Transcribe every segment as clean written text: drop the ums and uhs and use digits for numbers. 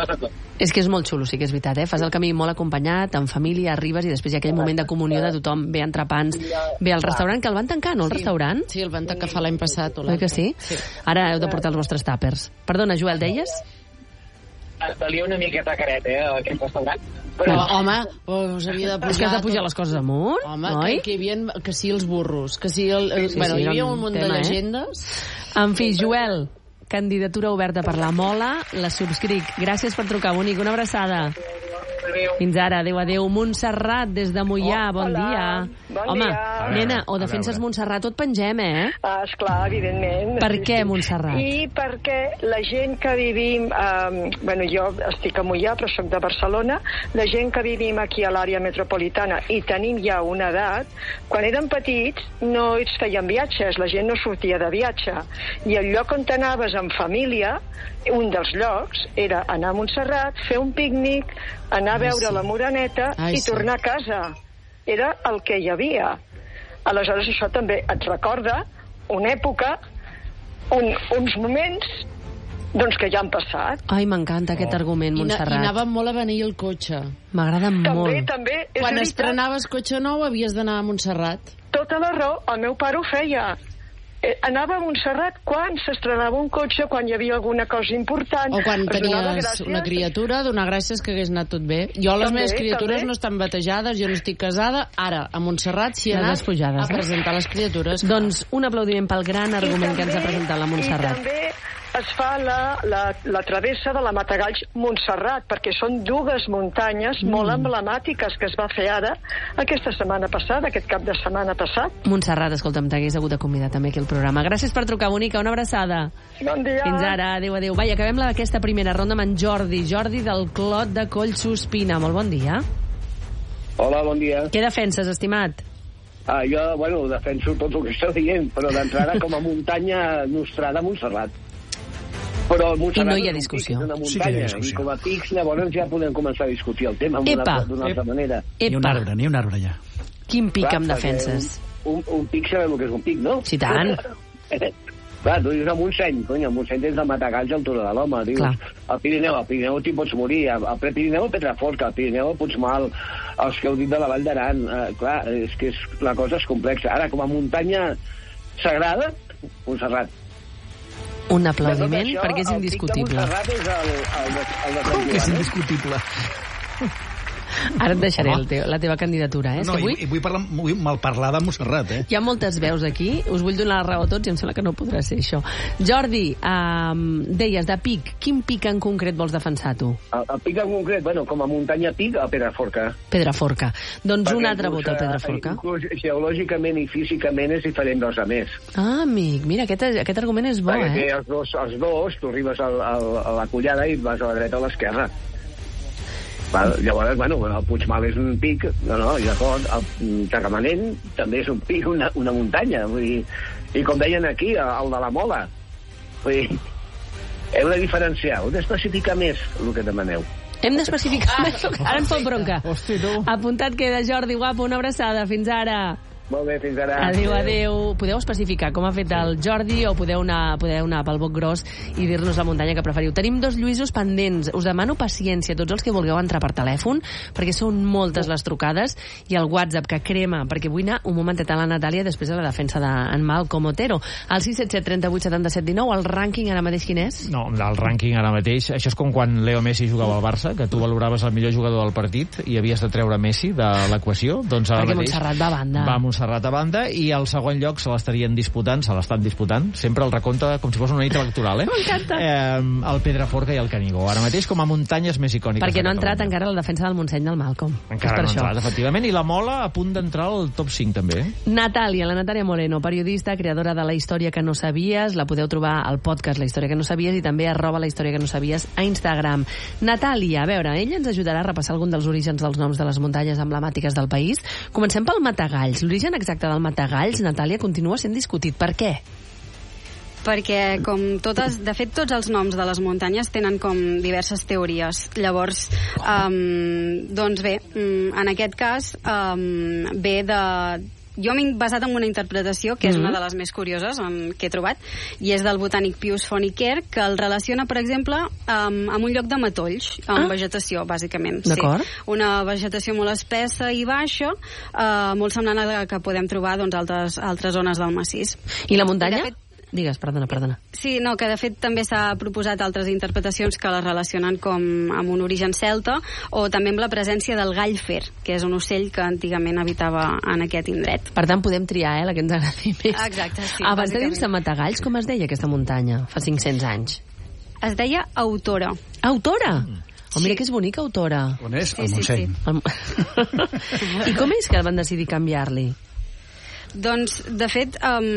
trobes a tot. És que és molt xulo, sí que és veritat, eh? Fas el camí molt acompanyat, amb família, arribes i després hi ha aquell moment de comunió de tothom, ve entrepans, ve al restaurant, que el van tancar, no, el restaurant? Sí, el van tancar fa l'any passat. Oi que sí? Ara heu de portar els vostres tàpers. Perdona, Joel, deies? Valia una miqueta caret, aquest restaurant. Però, home, us havia de pujar... És que has de pujar les coses amunt, home, oi? que hi havia... Que sí, els burros, que sí... Bueno, hi havia un munt de llegendes. En fi, Joel, candidatura oberta per la Mola, la subscric. Gràcies per trucar, bonic, una abraçada. Fins ara, adéu. Montserrat, des de Moià, bon dia. Home, nena, o defenses Montserrat o et pengem, eh? Esclar, evidentment. Per què Montserrat? I perquè la gent que vivim... bueno, jo estic a Moià, però soc de Barcelona. La gent que vivim aquí a l'àrea metropolitana i tenim ja una edat, quan érem petits no es feien viatges, la gent no sortia de viatge. I el lloc on t'anaves amb família, un dels llocs, era anar a Montserrat, fer un pícnic, anar a veure la Moreneta i tornar a casa. Era el que hi havia. Aleshores, això també et recorda una època, uns moments doncs que ja han passat. Ai, m'encanta aquest argument, Montserrat. I anàvem molt a venir el cotxe. M'agrada molt. També. Quan estrenaves cotxe nou havies d'anar a Montserrat. Tota la raó, el meu pare ho feia. Anava a Montserrat quan s'estrenava un cotxe, quan hi havia alguna cosa important. O quan tenies una criatura, donar gràcies que hagués anat tot bé. Jo, les meves criatures no estan batejades, jo no estic casada. Ara, a Montserrat s'hi ha anat a presentar les criatures. Doncs un aplaudiment pel gran argument que ens ha presentat la Montserrat. I també es fa la travessa de la Matagalls-Montserrat, perquè són dues muntanyes molt emblemàtiques que es va fer ara, aquesta setmana passada, aquest cap de setmana passat. Montserrat, escolta'm, t'hagués hagut de convidar també aquí al programa. Gràcies per trucar, bonica, una abraçada. Bon dia. Fins ara, adéu. Vaja, acabem aquesta primera ronda amb en Jordi del Clot de Collsuspina. Molt bon dia. Hola, bon dia. Què defenses, estimat? Jo, bueno, defenso tot el que esteu dient, però d'entrada com a muntanya nostrada Montserrat. Però i no hi ha discussió. Sí que hi ha discussió. I com a pics, llavors ja podem començar a discutir el tema d'una altra manera. Ni un arbre ja. Quin pic em defenses? Un pic sabeu el que és un pic, no? Sí, tant. Clar, tu dius a Montseny, cony, a Montseny tens de Matagalls al Turó de l'Home, dius, al Pirineu t'hi pots morir, al Prepirineu a Pedraforca, al Pirineu a Puigmal, els que heu dit de la Vall d'Aran, clar, és que la cosa és complexa. Ara, com a muntanya sagrada, Montserrat. Un aplaudiment, perquè és indiscutible. Com que és indiscutible? Ara et deixaré la teva candidatura, eh? No, i vull malparlar de Montserrat, eh? Hi ha moltes veus aquí, us vull donar la raó a tots i em sembla que no podrà ser això. Jordi, deies de pic, quin pic en concret vols defensar tu? El pic en concret, bueno, com a muntanya pic, a Pedraforca. Pedraforca. Doncs un altre vot al Pedraforca. Inclús geològicament i físicament és diferent dels altres. Ah, amic, mira, aquest argument és bo, perquè els dos, tu arribes a la collada i vas a la dreta o a l'esquerra. Llavors, bueno, el Puigmal és un pic, i d'acord, el Tagamanent també és un pic, una muntanya, vull dir, i com deien aquí, el de la Mola, vull dir, heu de diferenciar, heu d'especificar més el que demaneu. Hem d'especificar més? Ara em fot bronca. Hosti, tu. Apuntat queda, Jordi, guapo, una abraçada, fins ara. Molt bé, fins ara. Adéu. Podeu especificar com ha fet el Jordi o podeu anar pel Boc Gros i dir-nos la muntanya que preferiu. Tenim 2 Lluïsos pendents. Us demano paciència, tots els que vulgueu entrar per telèfon, perquè són moltes les trucades, i el WhatsApp que crema, perquè vull anar un momentet a la Natàlia després de la defensa d'en Malcom Otero. El 677 38 77 19, el rànquing ara mateix quin és? No, el rànquing ara mateix, això és com quan Leo Messi jugava al Barça, que tu valoraves el millor jugador del partit i havies de treure Messi de l'equació. Doncs ara perquè Montserrat va a banda. Montserrat a banda, i al segon lloc se l'estan disputant, sempre el recompte com si fos una nit electoral, M'encanta. El Pedraforca i el Canigó, ara mateix com a muntanyes més icòniques. Perquè no ha entrat encara la defensa del Montseny del Malcom. Encara no ha entrat, efectivament, i la Mola a punt d'entrar al top 5 també. Natàlia, la Natàlia Moreno, periodista, creadora de La Història que no sabies, la podeu trobar al podcast La Història que no sabies i també @La Història que no sabies a Instagram. Natàlia, a veure, ella ens ajudarà a repassar algun dels orígens dels noms de les muntanyes emblemàtiques del país. Comencem pel Matagalls. L'origen exacte del Matagalls, Natàlia, continua sent discutit. Per què? Perquè, de fet, tots els noms de les muntanyes tenen com diverses teories. Llavors, doncs bé, en aquest cas, ve jo m'he basat en una interpretació que és una de les més curioses que he trobat, i és del botànic Pius Fournier, que el relaciona, per exemple, amb un lloc de matolls, amb vegetació, bàsicament. D'acord. Sí. Una vegetació molt espessa i baixa, molt semblant a la que podem trobar altres zones del massís. I la muntanya? Digues, perdona. Sí, no, que de fet també s'ha proposat altres interpretacions que les relacionen com amb un origen celta, o també amb la presència del gall fer, que és un ocell que antigament habitava en aquest indret. Per tant, podem triar, la que ens agradi més. Exacte, sí. Abans de dir-se Matagalls, com es deia aquesta muntanya fa 500 anys? Es deia Autora. Autora? Oh, mira que és bonica, Autora. On és? Al Montseny. I com és que van decidir canviar-li? Doncs, de fet,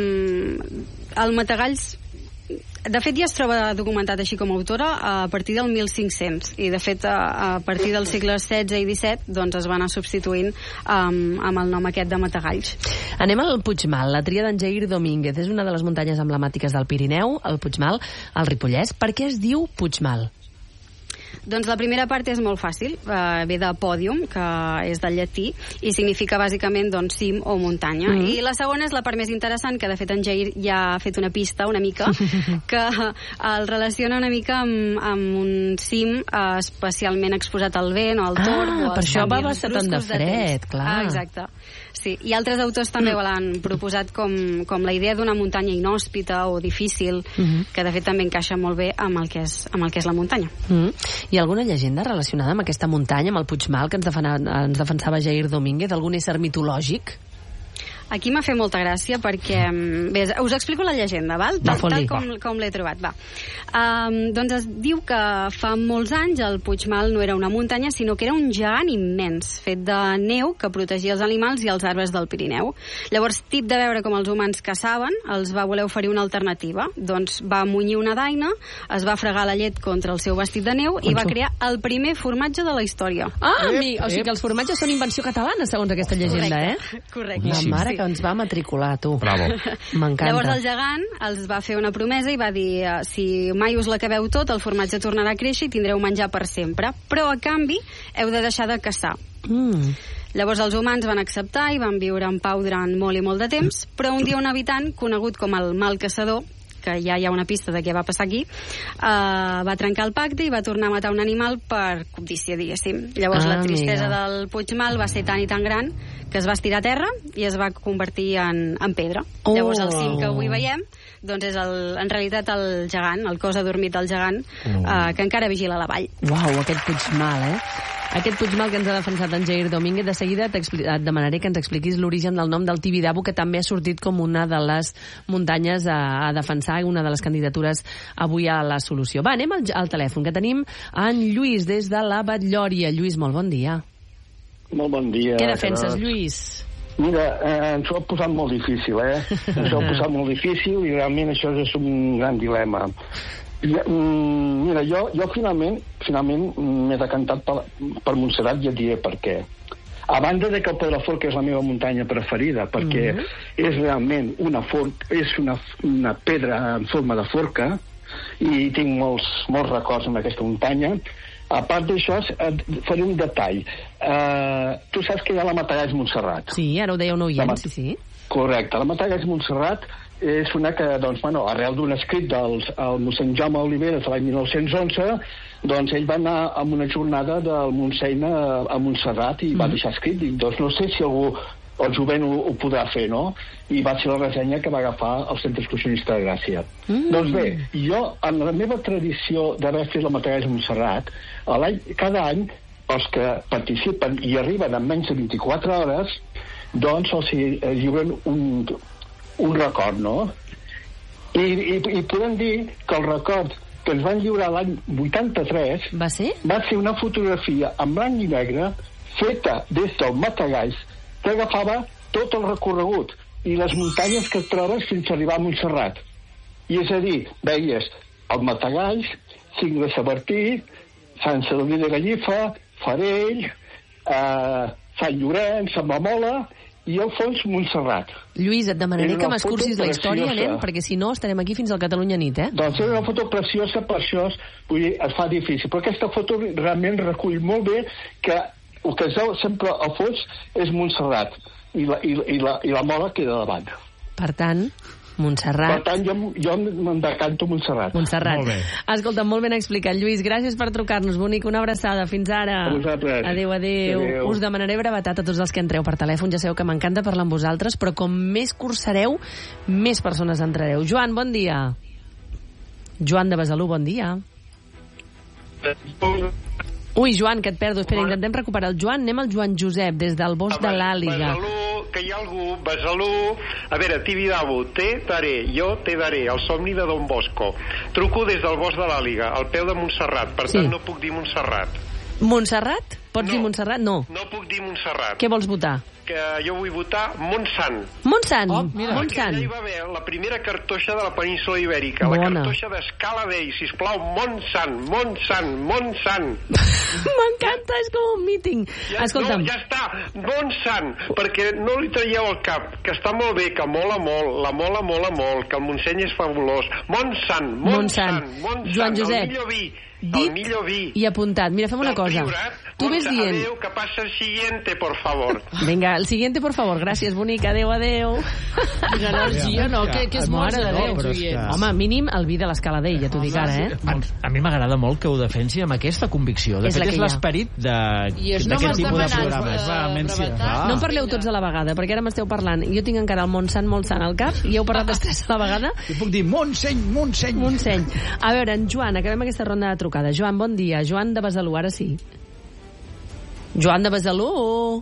el Matagalls... De fet, ja es troba documentat així com a Autora a partir del 1500, i de fet a partir del segle XVI i XVII doncs es va anar substituint amb el nom aquest de Matagalls. Anem al Puigmal. La tria d'en Jair Domínguez és una de les muntanyes emblemàtiques del Pirineu, el Puigmal, al Ripollès. Per què es diu Puigmal? Doncs la primera part és molt fàcil, ve de podium, que és del llatí, i significa bàsicament cim o muntanya. I la segona és la part més interessant, que de fet en Jair ja ha fet una pista una mica, que el relaciona una mica amb un cim especialment exposat al vent o al torb. Per això va bastar tant de fred, clar. Exacte. Sí, i altres autors també l'han proposat com la idea d'una muntanya inhòspita o difícil, que de fet també encaixa molt bé amb el que és la muntanya. Hi ha alguna llegenda relacionada amb aquesta muntanya, amb el Puigmal, que ens defensava Jair Domínguez? Algun ésser mitològic? Aquí m'ha fet molta gràcia perquè... Bé, us explico la llegenda, val? Tal com l'he trobat, va. Doncs es diu que fa molts anys el Puigmal no era una muntanya, sinó que era un gegant immens, fet de neu que protegia els animals i els arbres del Pirineu. Llavors, tip de veure com els humans caçaven, els va voler oferir una alternativa. Doncs va munyir una daina, es va fregar la llet contra el seu vestit de neu i va crear el primer formatge de la història. O sigui que els formatges són invenció catalana, segons aquesta llegenda, Correcte. La mare que ens va matricular, tu. Bravo. M'encanta. Llavors el gegant els va fer una promesa i va dir: si mai us l'acabeu tot, el formatge tornarà a créixer i tindreu menjar per sempre, però a canvi heu de deixar de caçar. Llavors els humans van acceptar i van viure en pau durant molt i molt de temps, però un dia un habitant, conegut com el mal caçador, que ja hi ha una pista de què va passar aquí, va trencar el pacte i va tornar a matar un animal per cobdícia, diguéssim. Llavors la tristesa del Puigmal va ser tan i tan gran que es va estirar a terra i es va convertir en pedra. Llavors el cim que avui veiem doncs és en realitat el gegant, el cos adormit del gegant, que encara vigila la vall. Uau, aquest Puigmal, Aquest Puigmal que ens ha defensat en Jair Domínguez. De seguida et demanaré que ens expliquis l'origen del nom del Tibidabo, que també ha sortit com una de les muntanyes a defensar, una de les candidatures avui a la solució. Va, anem al telèfon, que tenim en Lluís des de la Batllòria. Lluís, molt bon dia. Molt bon dia. Què defenses, Lluís? Mira, ens ho ha posat molt difícil, Ens ho ha posat molt difícil i realment això és un gran dilema. Mira, jo finalment m'he decantat per Montserrat i et diré per què. A banda de que el Pedraforca és la meva muntanya preferida, perquè és realment una pedra en forma de forca i tinc molts records amb aquesta muntanya. A part d'això, faré un detall. Tu saps que hi ha la Matagalls Montserrat. Sí, ara ho deia un oient, sí. Correcte. La Matagalls Montserrat és una que, arrel d'un escrit del mossèn Jaume Oliveres de l'any 1911, doncs ell va anar a una jornada del Montseny a Montserrat i va deixar escrit. I doncs no sé si algú el jovent ho podrà fer, no? I va ser la ressenya que va agafar el Centre Excursionista de Gràcia. Doncs bé, jo, en la meva tradició d'haver fet la Matagalls Montserrat, cada any els que participen i arriben en menys de 24 hores, doncs els lliuren un record, no? I podem dir que el record que ens van lliurar l'any 83 va ser una fotografia en blanc i negre feta des del Matagalls que agafava tot el recorregut i les muntanyes que et trobes fins a arribar a Montserrat. I és a dir, veies el Matagalls, Cinc de Sabertí, Sant Sadurní de Gallifa, Farell, Sant Llorenç, Sant Mamola i al fons Montserrat. Lluís, et demanaré que m'escurcis la història, nen, perquè si no estarem aquí fins al Catalunya nit, Doncs és una foto preciosa, per això es fa difícil, però aquesta foto realment recull molt bé que el que es veu sempre al fons és Montserrat. i la Mola queda davant. Per tant, Montserrat. Per tant, jo me'n decanto Montserrat. Molt bé. Escolta, molt ben explicat, Lluís. Gràcies per trucar-nos, bonic. Una abraçada. Fins ara. A vosaltres. Adéu. Us demanaré brevetat a tots els que entreu per telèfon. Ja sabeu que m'encanta parlar amb vosaltres, però com més cursareu, més persones entrareu. Joan, bon dia. Joan de Besalú, bon dia. Ui, Joan, que et perdo. Espera, intentem recuperar el Joan. Anem al Joan Josep, des del Bosc de l'Àliga. Besalú, que hi ha algú, Besalú... A veure, Tibidabo, te daré, jo te daré, el somni de Don Bosco. Truco des del Bosc de l'Àliga, al peu de Montserrat, per tant no puc dir Montserrat. Montserrat? Pots dir Montserrat? No. No puc dir Montserrat. Què vols votar? Que jo vull votar Montsant. Montsant? Mira, Montsant. Allà hi va haver la primera cartoixa de la península ibèrica, la cartoixa d'Escala Dei, sisplau, Montsant, Montsant, Montsant. M'encanta, és com un míting. Escolta'm. No, ja està, Montsant, perquè no li traieu al cap, que està molt bé, que mola molt, la mola mola molt, que el Montseny és fabulós. Montsant, Montsant, Joan Josep. El millor vi. Dit i apuntat. Mira, fem una cosa. Tu ves dient... Adéu, que passa el siguiente, por favor. Vinga, el siguiente, por favor. Gràcies, bonica. Adéu. Energia, no? Que és molt de Home, mínim el vi de l'Escala Dei, ja t'ho dic ara, eh? A mi m'agrada molt que ho defensi amb aquesta convicció. De fet, és l'esperit d'aquest tipus de programes. No en parleu tots a la vegada, perquè ara m'esteu parlant. Jo tinc encara el Montsant al cap i heu parlat després a la vegada. I puc dir Montseny. A veure, en Joan, acabem aquesta ronda de trucada. Joan, bon dia. Joan de Besalú, ara sí. Joan de Besalú.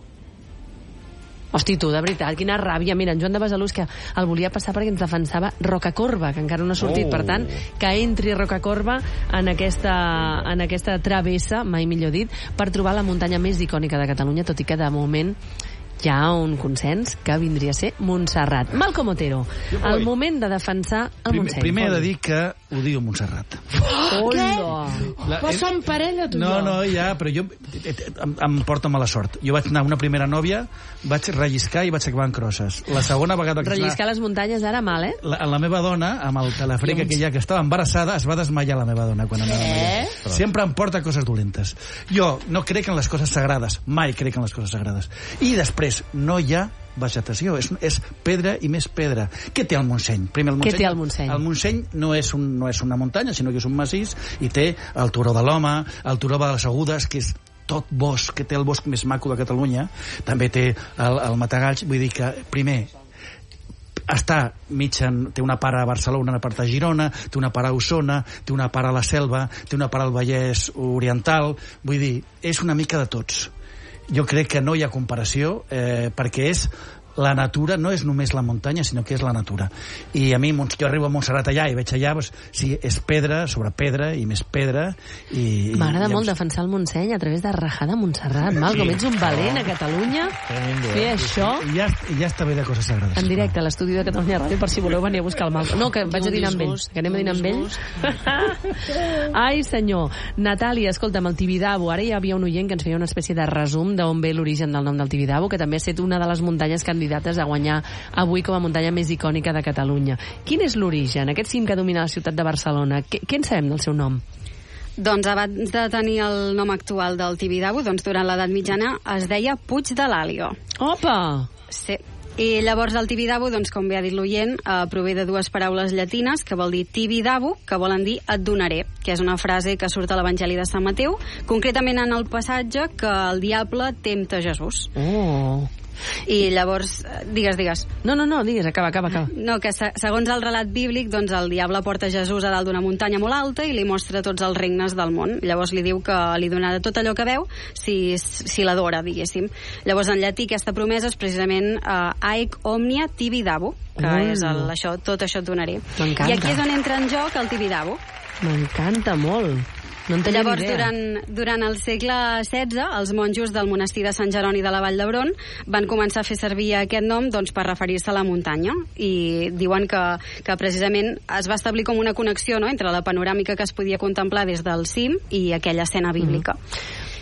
Hosti, tu, de veritat, quina ràbia. Mira, en Joan de Besalú és que el volia passar perquè ens defensava Rocacorba, que encara no ha sortit. Per tant, que entri Rocacorba en aquesta travessa, mai millor dit, per trobar la muntanya més icònica de Catalunya, tot i que de moment hi ha un consens que vindria a ser Montserrat. Malcom Otero, el moment de defensar el Montseny. Primer he de dir que odio Montserrat. Què? Però som parella, tu i jo. No, ja, però jo em porta mala sort. Jo vaig anar a una primera nòvia, vaig relliscar i vaig acabar en crosses. La segona vegada que relliscar les muntanyes ara mal, eh? La meva dona, amb el telefrec aquella que estava embarassada, es va desmaiar la meva dona quan anava a mallar. Sempre em porta coses dolentes. Jo no crec en les coses sagrades, mai crec en les coses sagrades. I després no hi ha vegetació, és pedra i més pedra. Què té el Montseny? Primer, Què té el Montseny? El Montseny no és una muntanya, sinó que és un massís, i té el Turó de l'Home, el Turó de les Agudes, que és tot bosc, que té el bosc més maco de Catalunya, també té el Matagalls. Vull dir que, primer, té una part a Barcelona, una part a Girona, té una part a Osona, té una part a la Selva, té una part al Vallès Oriental. Vull dir, és una mica de tots. Jo crec que no hi ha comparació, perquè la natura no és només la muntanya, sinó que és la natura. I a mi, jo arribo a Montserrat allà i veig allà, sí, és pedra sobre pedra i més pedra. M'agrada molt defensar el Montseny a través de rajar de Montserrat. Malcom, ets un valent a Catalunya. Fer això... Ja està bé de coses sagrades. En directe a l'estudi de Catalunya Ràdio, per si voleu venir a buscar el Malcom. No, que vaig a dinar amb ell. Que anem a dinar amb ell. Ai, senyor. Natàlia, escolta'm, el Tibidabo. Ara hi havia un oient que ens feia una espècie de resum d'on ve l'origen del nom del Tibidabo, que també ha estat una de les muntanyes candidates a guanyar avui com a muntanya més icònica de Catalunya. Quin és l'origen? Aquest cim que domina la ciutat de Barcelona, què en sabem del seu nom? Doncs abans de tenir el nom actual del Tibidabo, doncs durant l'edat mitjana es deia Puig de l'Àliga. Opa! Sí. I llavors el Tibidabo, doncs, com bé ha dit l'oient, prové de dues paraules llatines que vol dir Tibidabo, que volen dir et donaré, que és una frase que surt a l'Evangeli de Sant Mateu, concretament en el passatge que el diable tempta Jesús. Oh! I llavors, digues. No, digues, acaba. No, que segons el relat bíblic, doncs el diable porta Jesús a dalt d'una muntanya molt alta i li mostra tots els regnes del món. Llavors li diu que li donarà tot allò que veu si l'adora, diguéssim. Llavors en llatí aquesta promesa és precisament Aec omnia Tibidabo, que és tot això et donaré. I aquí és on entra en joc el Tibidabo. M'encanta molt. No en tenia llavors, idea. durant el segle XVI, els monjos del monestir de Sant Jeroni de la Vall d'Hebron van començar a fer servir aquest nom per referir-se a la muntanya, i diuen que precisament es va establir com una connexió, no?, entre la panoràmica que es podia contemplar des del cim i aquella escena bíblica.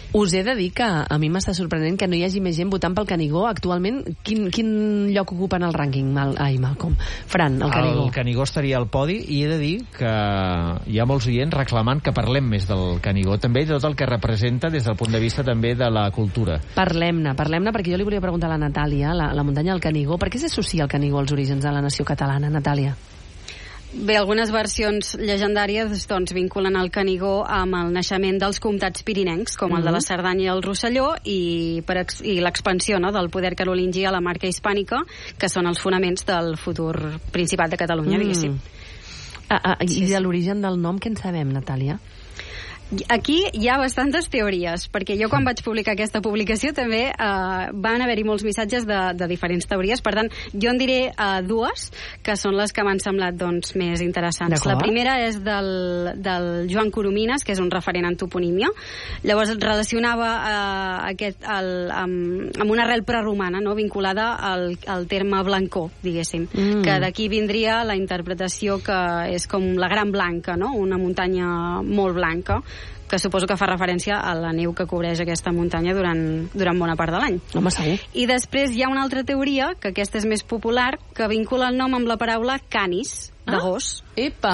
Us he de dir que a mi m'està sorprenent que no hi hagi més gent votant pel Canigó. Actualment, quin lloc ocupen el rànquing? Malcolm. Fran, el Canigó. El Canigó estaria al podi i he de dir que hi ha molts oients reclamant que parlem més del Canigó, també de tot el que representa des del punt de vista també de la cultura. Parlem-ne, perquè jo li volia preguntar a la Natàlia, la muntanya del Canigó, per què s'associa el Canigó als orígens de la nació catalana, Natàlia? Bé, algunes versions llegendàries doncs, vinculen el Canigó amb el naixement dels comtats pirinencs, com el de la Cerdanya i el Rosselló, i l'expansió, no?, del poder carolingí a la marca hispànica, que són els fonaments del futur Principat de Catalunya, diguéssim. I de l'origen del nom, què en sabem, Natàlia? Aquí hi ha bastantes teories, perquè jo quan vaig publicar aquesta publicació també van haver-hi molts missatges de diferents teories, per tant jo en diré dues que són les que m'han semblat doncs, més interessants. La primera és del Joan Coromines, que és un referent en toponímia. Llavors relacionava amb una arrel preromana, no?, vinculada al terme blancor, diguéssim, que d'aquí vindria la interpretació que és com la Gran Blanca, no?, una muntanya molt blanca, que suposo que fa referència a la neu que cobreix aquesta muntanya durant bona part de l'any. Home, segur. I després hi ha una altra teoria, que aquesta és més popular, que vincula el nom amb la paraula canis, de gos. Epa!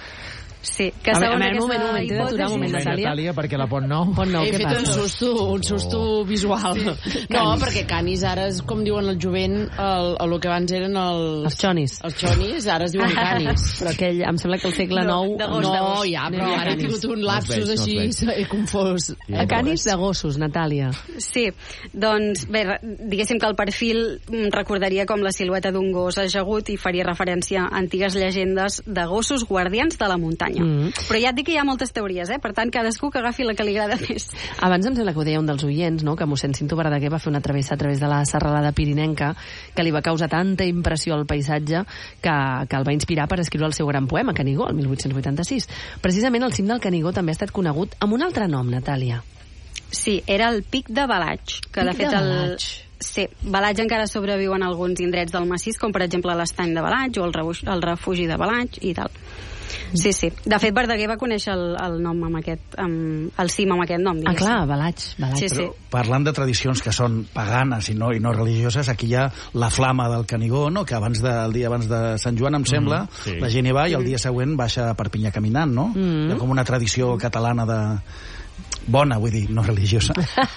Sí, que segons aquesta hipòtesi... Un moment, Natàlia, perquè la Pont Nou... He fet un susto visual. Sí. No, perquè canis ara és, com diuen el jovent, el que abans eren els xonis. Els xonis, ara es diuen canis. Però aquell, em sembla que el segle IX... No, ja, però ara he tingut un lapsus així, he confós. Canis de gossos, Natàlia. Sí, doncs, bé, diguéssim que el perfil recordaria com la silueta d'un gos ajagut i faria referència a antigues llegendes de gossos guardians de la muntanya. Però ja et dic que hi ha moltes teories, per tant cadascú que agafi la que li agrada més. Abans em sembla que ho deia un dels oients, no?, que mossèn Cinto Verdaguer va fer una travessa a través de la serralada pirinenca que li va causar tanta impressió al paisatge que el va inspirar per escriure el seu gran poema, Canigó, el 1886. Precisament el cim del Canigó també ha estat conegut amb un altre nom, Natàlia. Sí, era el Pic de Balatx, que de fet Sí, Balatx encara sobreviu en alguns indrets del massís, com per exemple l'estany de Balatx o el refugi de Balatx i tal. Sí. De fet, Verdaguer va conèixer el nom el cim amb aquest nom. Clar, Balatx. Sí. Però parlant de tradicions que són paganes i no religioses, aquí hi ha la flama del Canigó, no?, que el dia abans de Sant Joan, em sembla, la gent hi va i el dia següent baixa a Perpinyà caminant, no? Hi ha com una tradició catalana de... Bona, vull dir, no religiosa.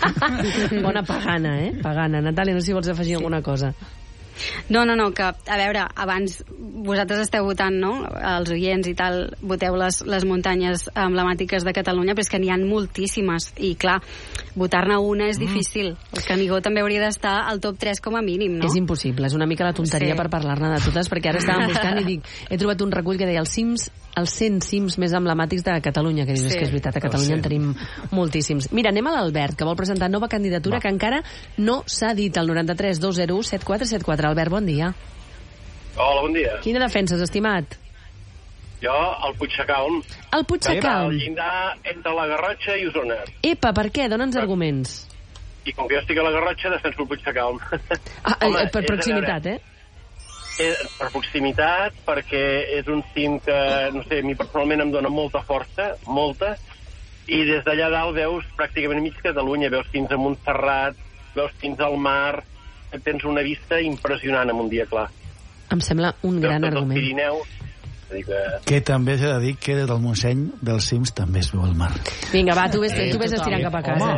Bona pagana, Pagana. Natàlia, no sé si vols afegir alguna cosa. No, que, a veure, abans vosaltres esteu votant, no?, els oients i tal, voteu les muntanyes emblemàtiques de Catalunya, però és que n'hi ha moltíssimes, i clar, votar-ne una és difícil. El Canigó també hauria d'estar al top 3 com a mínim, no? És impossible, és una mica la tonteria per parlar-ne de totes, perquè ara estàvem buscant i dic, he trobat un recull que deia els 100 cims més emblemàtics de Catalunya, que dius que és veritat, a Catalunya en tenim moltíssims. Mira, anem a l'Albert, que vol presentar nova candidatura que encara no s'ha dit, al 93 201 7474. Albert, bon dia. Hola, bon dia. Quina defenses, estimat? Jo, el Puigsecalm. El Puigsecalm. El llindar entre la Garrotxa i Osona. Epa, per què? Dona'ns arguments. I com que jo estic a la Garrotxa, defenso el Puigsecalm. Per proximitat, Per proximitat, perquè és un cim que, no sé, a mi personalment em dona molta força, molta, i des d'allà dalt veus pràcticament mig Catalunya, veus fins a Montserrat, veus fins al mar, tens una vista impressionant en un dia clar. Em sembla un gran argument. Pirineus, que també s'ha de dir que des del Montseny dels cims també es veu el mar. Vinga, va, tu ves estirant cap a casa.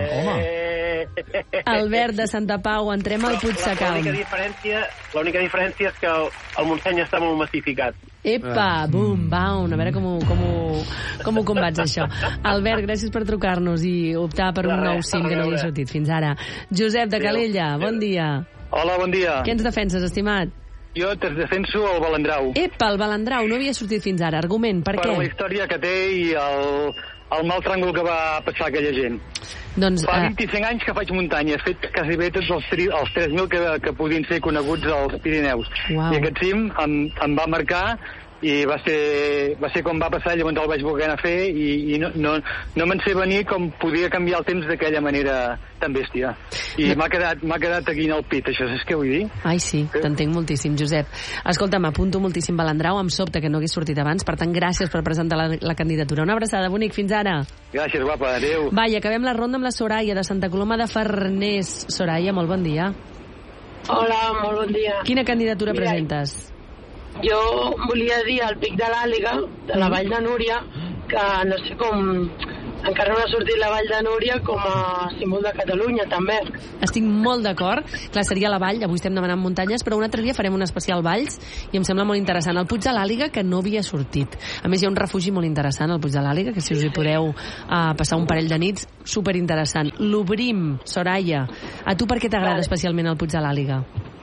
Albert de Santa Pau, entrem al Puigsecalm. L'única diferència és que el Montseny està molt massificat. Epa, bum, baum, a veure com ho combats, això. Albert, gràcies per trucar-nos i optar per un nou cim que no havia sortit fins ara. Josep de Calella, bon dia. Hola, bon dia. Què ens defenses, estimat? Jo defenso el Balandrau. Epa, el Balandrau, no havia sortit fins ara. Argument, per què? Per la història que té i el mal tràngol que va passar aquella gent. Doncs, fa 25 anys que faig muntanya, he fet quasi bé tots els 3.000 que podien ser coneguts als Pirineus. Wow. I aquest cim em va marcar i va ser com va passar, llavors el vaig voler anar a fer i no me'n sé venir com podia canviar el temps d'aquella manera tan bèstia. I m'ha quedat aquí en el pit, això, saps què vull dir? Ai, sí, t'entenc moltíssim, Josep. Escolta, m'apunto moltíssim Balandrau, em sobta que no hagués sortit abans, per tant, gràcies per presentar la candidatura. Una abraçada, bonic, fins ara. Gràcies, guapa, adéu. Va, i acabem la ronda amb la Soraya, de Santa Coloma de Farners. Soraya, molt bon dia. Hola, molt bon dia. Quina candidatura presentes? Jo volia dir al Pic de l'Àliga, de la Vall de Núria, que no sé com... Encara no ha sortit la Vall de Núria com a símbol de Catalunya, també. Estic molt d'acord. Clar, seria la Vall, avui estem demanant muntanyes, però un altre dia farem un especial Valls i em sembla molt interessant. El Puig de l'Àliga, que no havia sortit. A més, hi ha un refugi molt interessant, al Puig de l'Àliga, que si us hi podeu passar un parell de nits, superinteressant. L'obrim, Soraya. A tu per què t'agrada especialment el Puig de l'Àliga?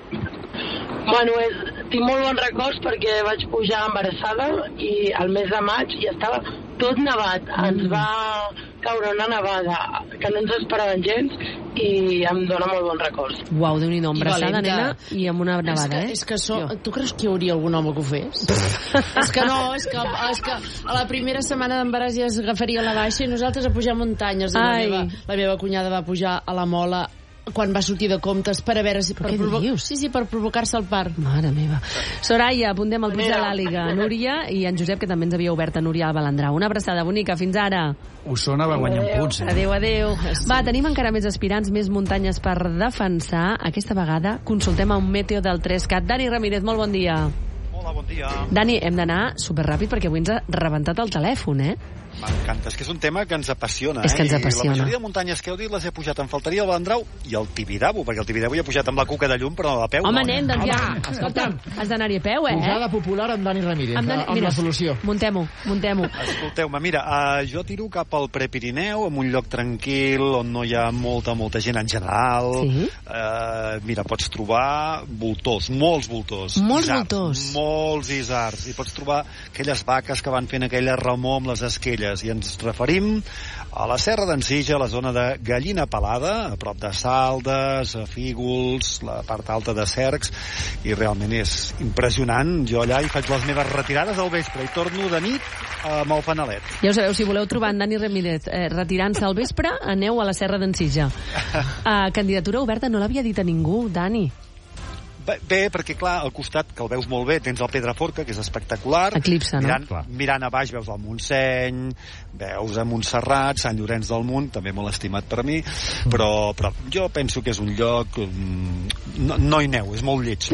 Bueno, tinc molt bons records perquè vaig pujar embarassada i al mes de maig i estava tot nevat. Ens va caure una nevada que no ens esperaven gens i em dona molt bons records. Uau, Déu-n'hi-do, embarassada, nena, i amb una nevada, És que tu creus que hi hauria algun home que ho fes? És que no, és que a la primera setmana d'embaràs ja es agafaria la baixa i nosaltres a pujar muntanyes. La meva cunyada va pujar a la Mola quan va sortir de comptes per a veure si... Què dius? Sí, per provocar-se el part. Mare meva. Soraya, apuntem al Puig de l'Àliga. Núria i en Josep, que també ens havia obert a Núria al Balandrau. Una abraçada bonica, fins ara. Osona va guanyar punts. Adéu. Va, tenim encara més aspirants, més muntanyes per defensar. Aquesta vegada consultem a un meteo del 3CAT. Dani Ramírez, molt bon dia. Hola, bon dia. Dani, hem d'anar superràpid perquè avui ens ha rebentat el telèfon, M'encanta, és que és un tema que ens apassiona. És que ens apassiona. I la majoria de muntanyes que heu dit les he pujat. Em faltaria el Balandrau i el Tibidabo, perquè el Tibidabo hi ha pujat amb la cuca de llum, però no a peu. Home, nen, doncs ja. Escolta'm, has d'anar-hi a peu, Pujada popular amb Dani Ramírez, amb la solució. Muntem-ho. Escolteu-me, mira, jo tiro cap al Prepirineu, en un lloc tranquil, on no hi ha molta gent en general. Sí? Mira, pots trobar voltors, molts voltors. Molts isards. I pots trobar aquelles vaques que van fent aquella remor amb les esquelles. I ens referim a la Serra d'en Sitja, a la zona de Gallina Pelada, a prop de Saldes, a Fígols, la part alta de Cercs, i realment és impressionant. Jo allà hi faig les meves retirades al vespre i torno de nit amb el fanalet. Ja ho sabeu, si voleu trobar en Dani Ramírez retirant-se al vespre, aneu a la Serra d'en Sitja. Candidatura oberta no l'havia dit a ningú, Dani. Bé, perquè clar, al costat, que el veus molt bé, tens el Pedraforca, que és espectacular. Eclipse, no? Mirant a baix veus el Montseny, veus a Montserrat, Sant Llorenç del Munt, també molt estimat per mi, però jo penso que és un lloc... No hi aneu, és molt lleig.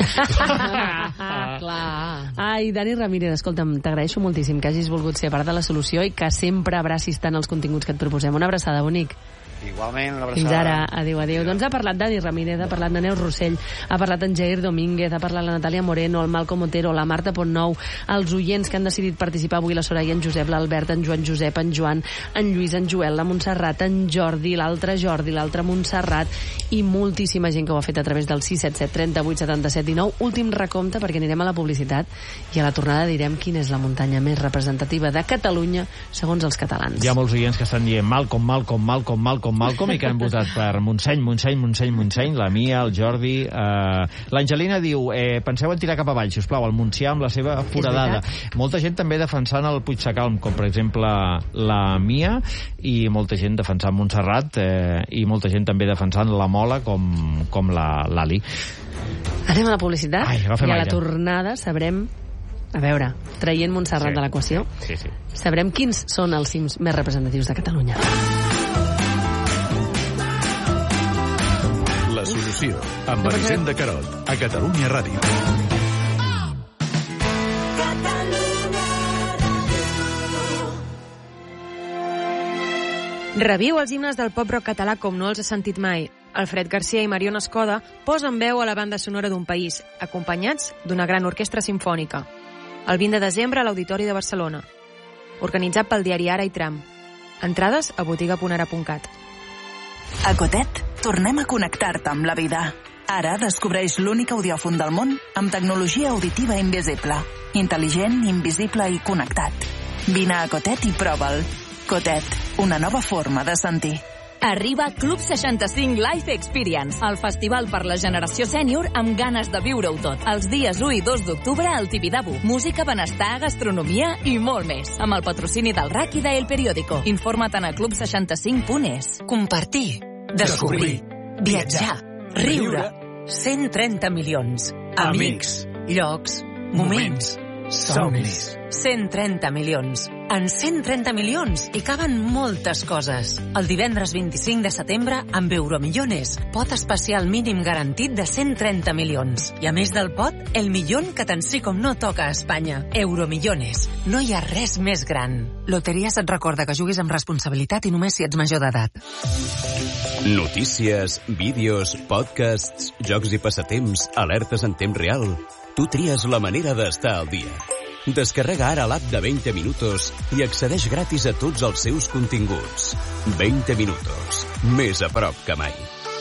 Ai, Dani Ramírez, escolta'm, t'agraeixo moltíssim que hagis volgut ser part de la solució i que sempre abracis tant els continguts que et proposem. Una abraçada, bonic. Igualment, una abraçada. Fins ara, adéu. Doncs ha parlat Dani Ramírez, ha parlat de Neus Rossell, ha parlat en Jair Domínguez, ha parlat la Natàlia Moreno, el Malcom Otero, la Marta Pontnou, els oients que han decidit participar avui, la Soraya, en Josep, l'Albert, en Joan Josep, en Joan, en Lluís, en Joel, la Montserrat, en Jordi, l'altra Montserrat, i moltíssima gent que ho ha fet a través del 677 38 77 19. Últim recompte, perquè anirem a la publicitat i a la tornada direm quina és la muntanya més representativa de Catalunya segons els catalans. Hi ha molts oients que estan dient Malcom i que han votat per Montseny, la Mia, el Jordi. L'Angelina diu, penseu en tirar cap avall, sisplau, el Montsià amb la seva foradada. Molta gent també defensant el Puigsecalm, com per exemple la Mia, i molta gent defensant Montserrat, i molta gent també defensant la Mola, com l'Ali. Anem a la publicitat. I a la tornada sabrem... A veure, traient Montserrat de l'equació, sabrem quins són els cims més representatius de Catalunya. La solució, amb Elisenda Carot, a Catalunya Ràdio. Reviu els himnes del pop rock català com no els has sentit mai. Alfred Garcia i Mariona Escoda posen veu a la banda sonora d'un país, acompanyats d'una gran orquestra simfònica. El 20 de desembre a l'Auditori de Barcelona. Organitzat pel diari Ara i Tram. Entrades a botiga.ara.cat. A Cotet tornem a connectar-te amb la vida. Ara descobreix l'únic audiòfon del món amb tecnologia auditiva invisible. Intel·ligent, invisible i connectat. Vine a Cotet i prova'l. Cotet, una nova forma de sentir. Arriba Club 65 Life Experience, el festival per la generació sènior amb ganes de viure-ho tot. Els dies 1 i 2 d'octubre al Tibidabo. Música, benestar, gastronomia i molt més. Amb el patrocini del RAC i d'El Periódico. Informa't a club65.es. Compartir, descobrir, viatjar, riure. 130 milions. Amics, llocs, moments, somnis. 130 milions. En 130 milions hi caben moltes coses. El divendres 25 de setembre, amb Euromillones, pot especial mínim garantit de 130 milions. I a més del pot, el millón que tant sí com no toca a Espanya. Euromillones. No hi ha res més gran. Loteries et recorda que juguis amb responsabilitat i només si ets major d'edat. Notícies, vídeos, podcasts, jocs i passatemps, alertes en temps real. Tu tries la manera d'estar al dia. Descarrega ara l'app de 20 Minutos i accedeix gratis a tots els seus continguts. 20 Minutos. Més a prop que mai.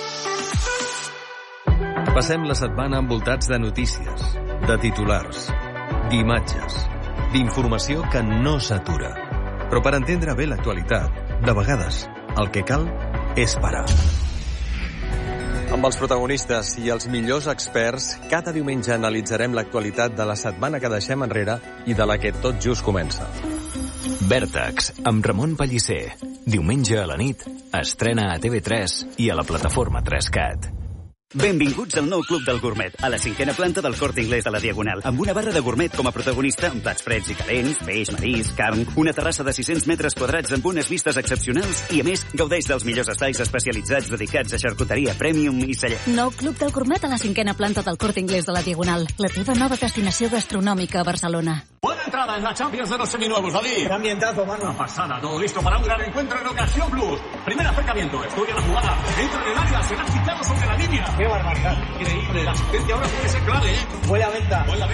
Passem la setmana envoltats de notícies, de titulars, d'imatges, d'informació que no s'atura. Però per entendre bé l'actualitat, de vegades, el que cal és parar. Amb els protagonistes i els millors experts, cada diumenge analitzarem l'actualitat de la setmana que deixem enrere i de la que tot just comença. Vèrtex, amb Ramon Pellicer. Diumenge a la nit, estrena a TV3 i a la plataforma 3Cat. Benvinguts al nou Club del Gourmet, a la 5ª planta del Corte Inglés de la Diagonal, amb una barra de gourmet com a protagonista, amb plats freds i calents, peix, marisc, carn, una terrassa de 600 metres quadrats amb unes vistes excepcionals i, a més, gaudeix dels millors estais especialitzats dedicats a xarcuteria premium i celler. Nou Club del Gourmet a la 5ª planta del Corte Inglés de la Diagonal, la teva nova destinació gastronòmica a Barcelona. Buena entrada en la Champions de los seminuevos, David. Qué ambientazo, mano. Una pasada, todo listo para un gran encuentro en Ocasión Plus. Primer acercamiento, estudia la jugada, entra en el área, será quitado sobre la línea. Qué barbaridad. Increíble, la asistencia ahora puede ser clave, ¿eh? Buena venta, ojo.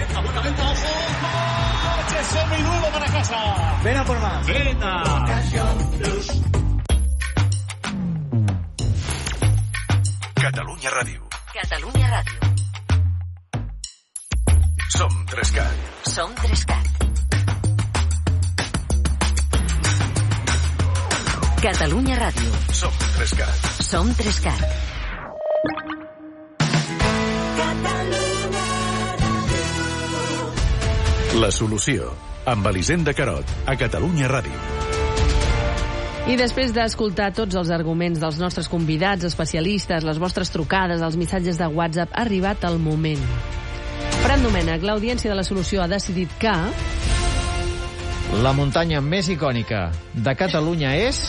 ¡Coche seminuevo para casa! Ven a por más. Venta. Ocasión Plus. Catalunya Ràdio. Catalunya Ràdio. Som 3Cat. Som 3Cat. Catalunya Ràdio. Som 3Cat. Som 3Cat. La solució, amb Elisenda Carot, a Catalunya Ràdio. I després d'escoltar tots els arguments dels nostres convidats, especialistes, les vostres trucades, els missatges de WhatsApp, ha arribat el moment. Fran Domènech, l'audiència de La Solució ha decidit que... La muntanya més icònica de Catalunya és...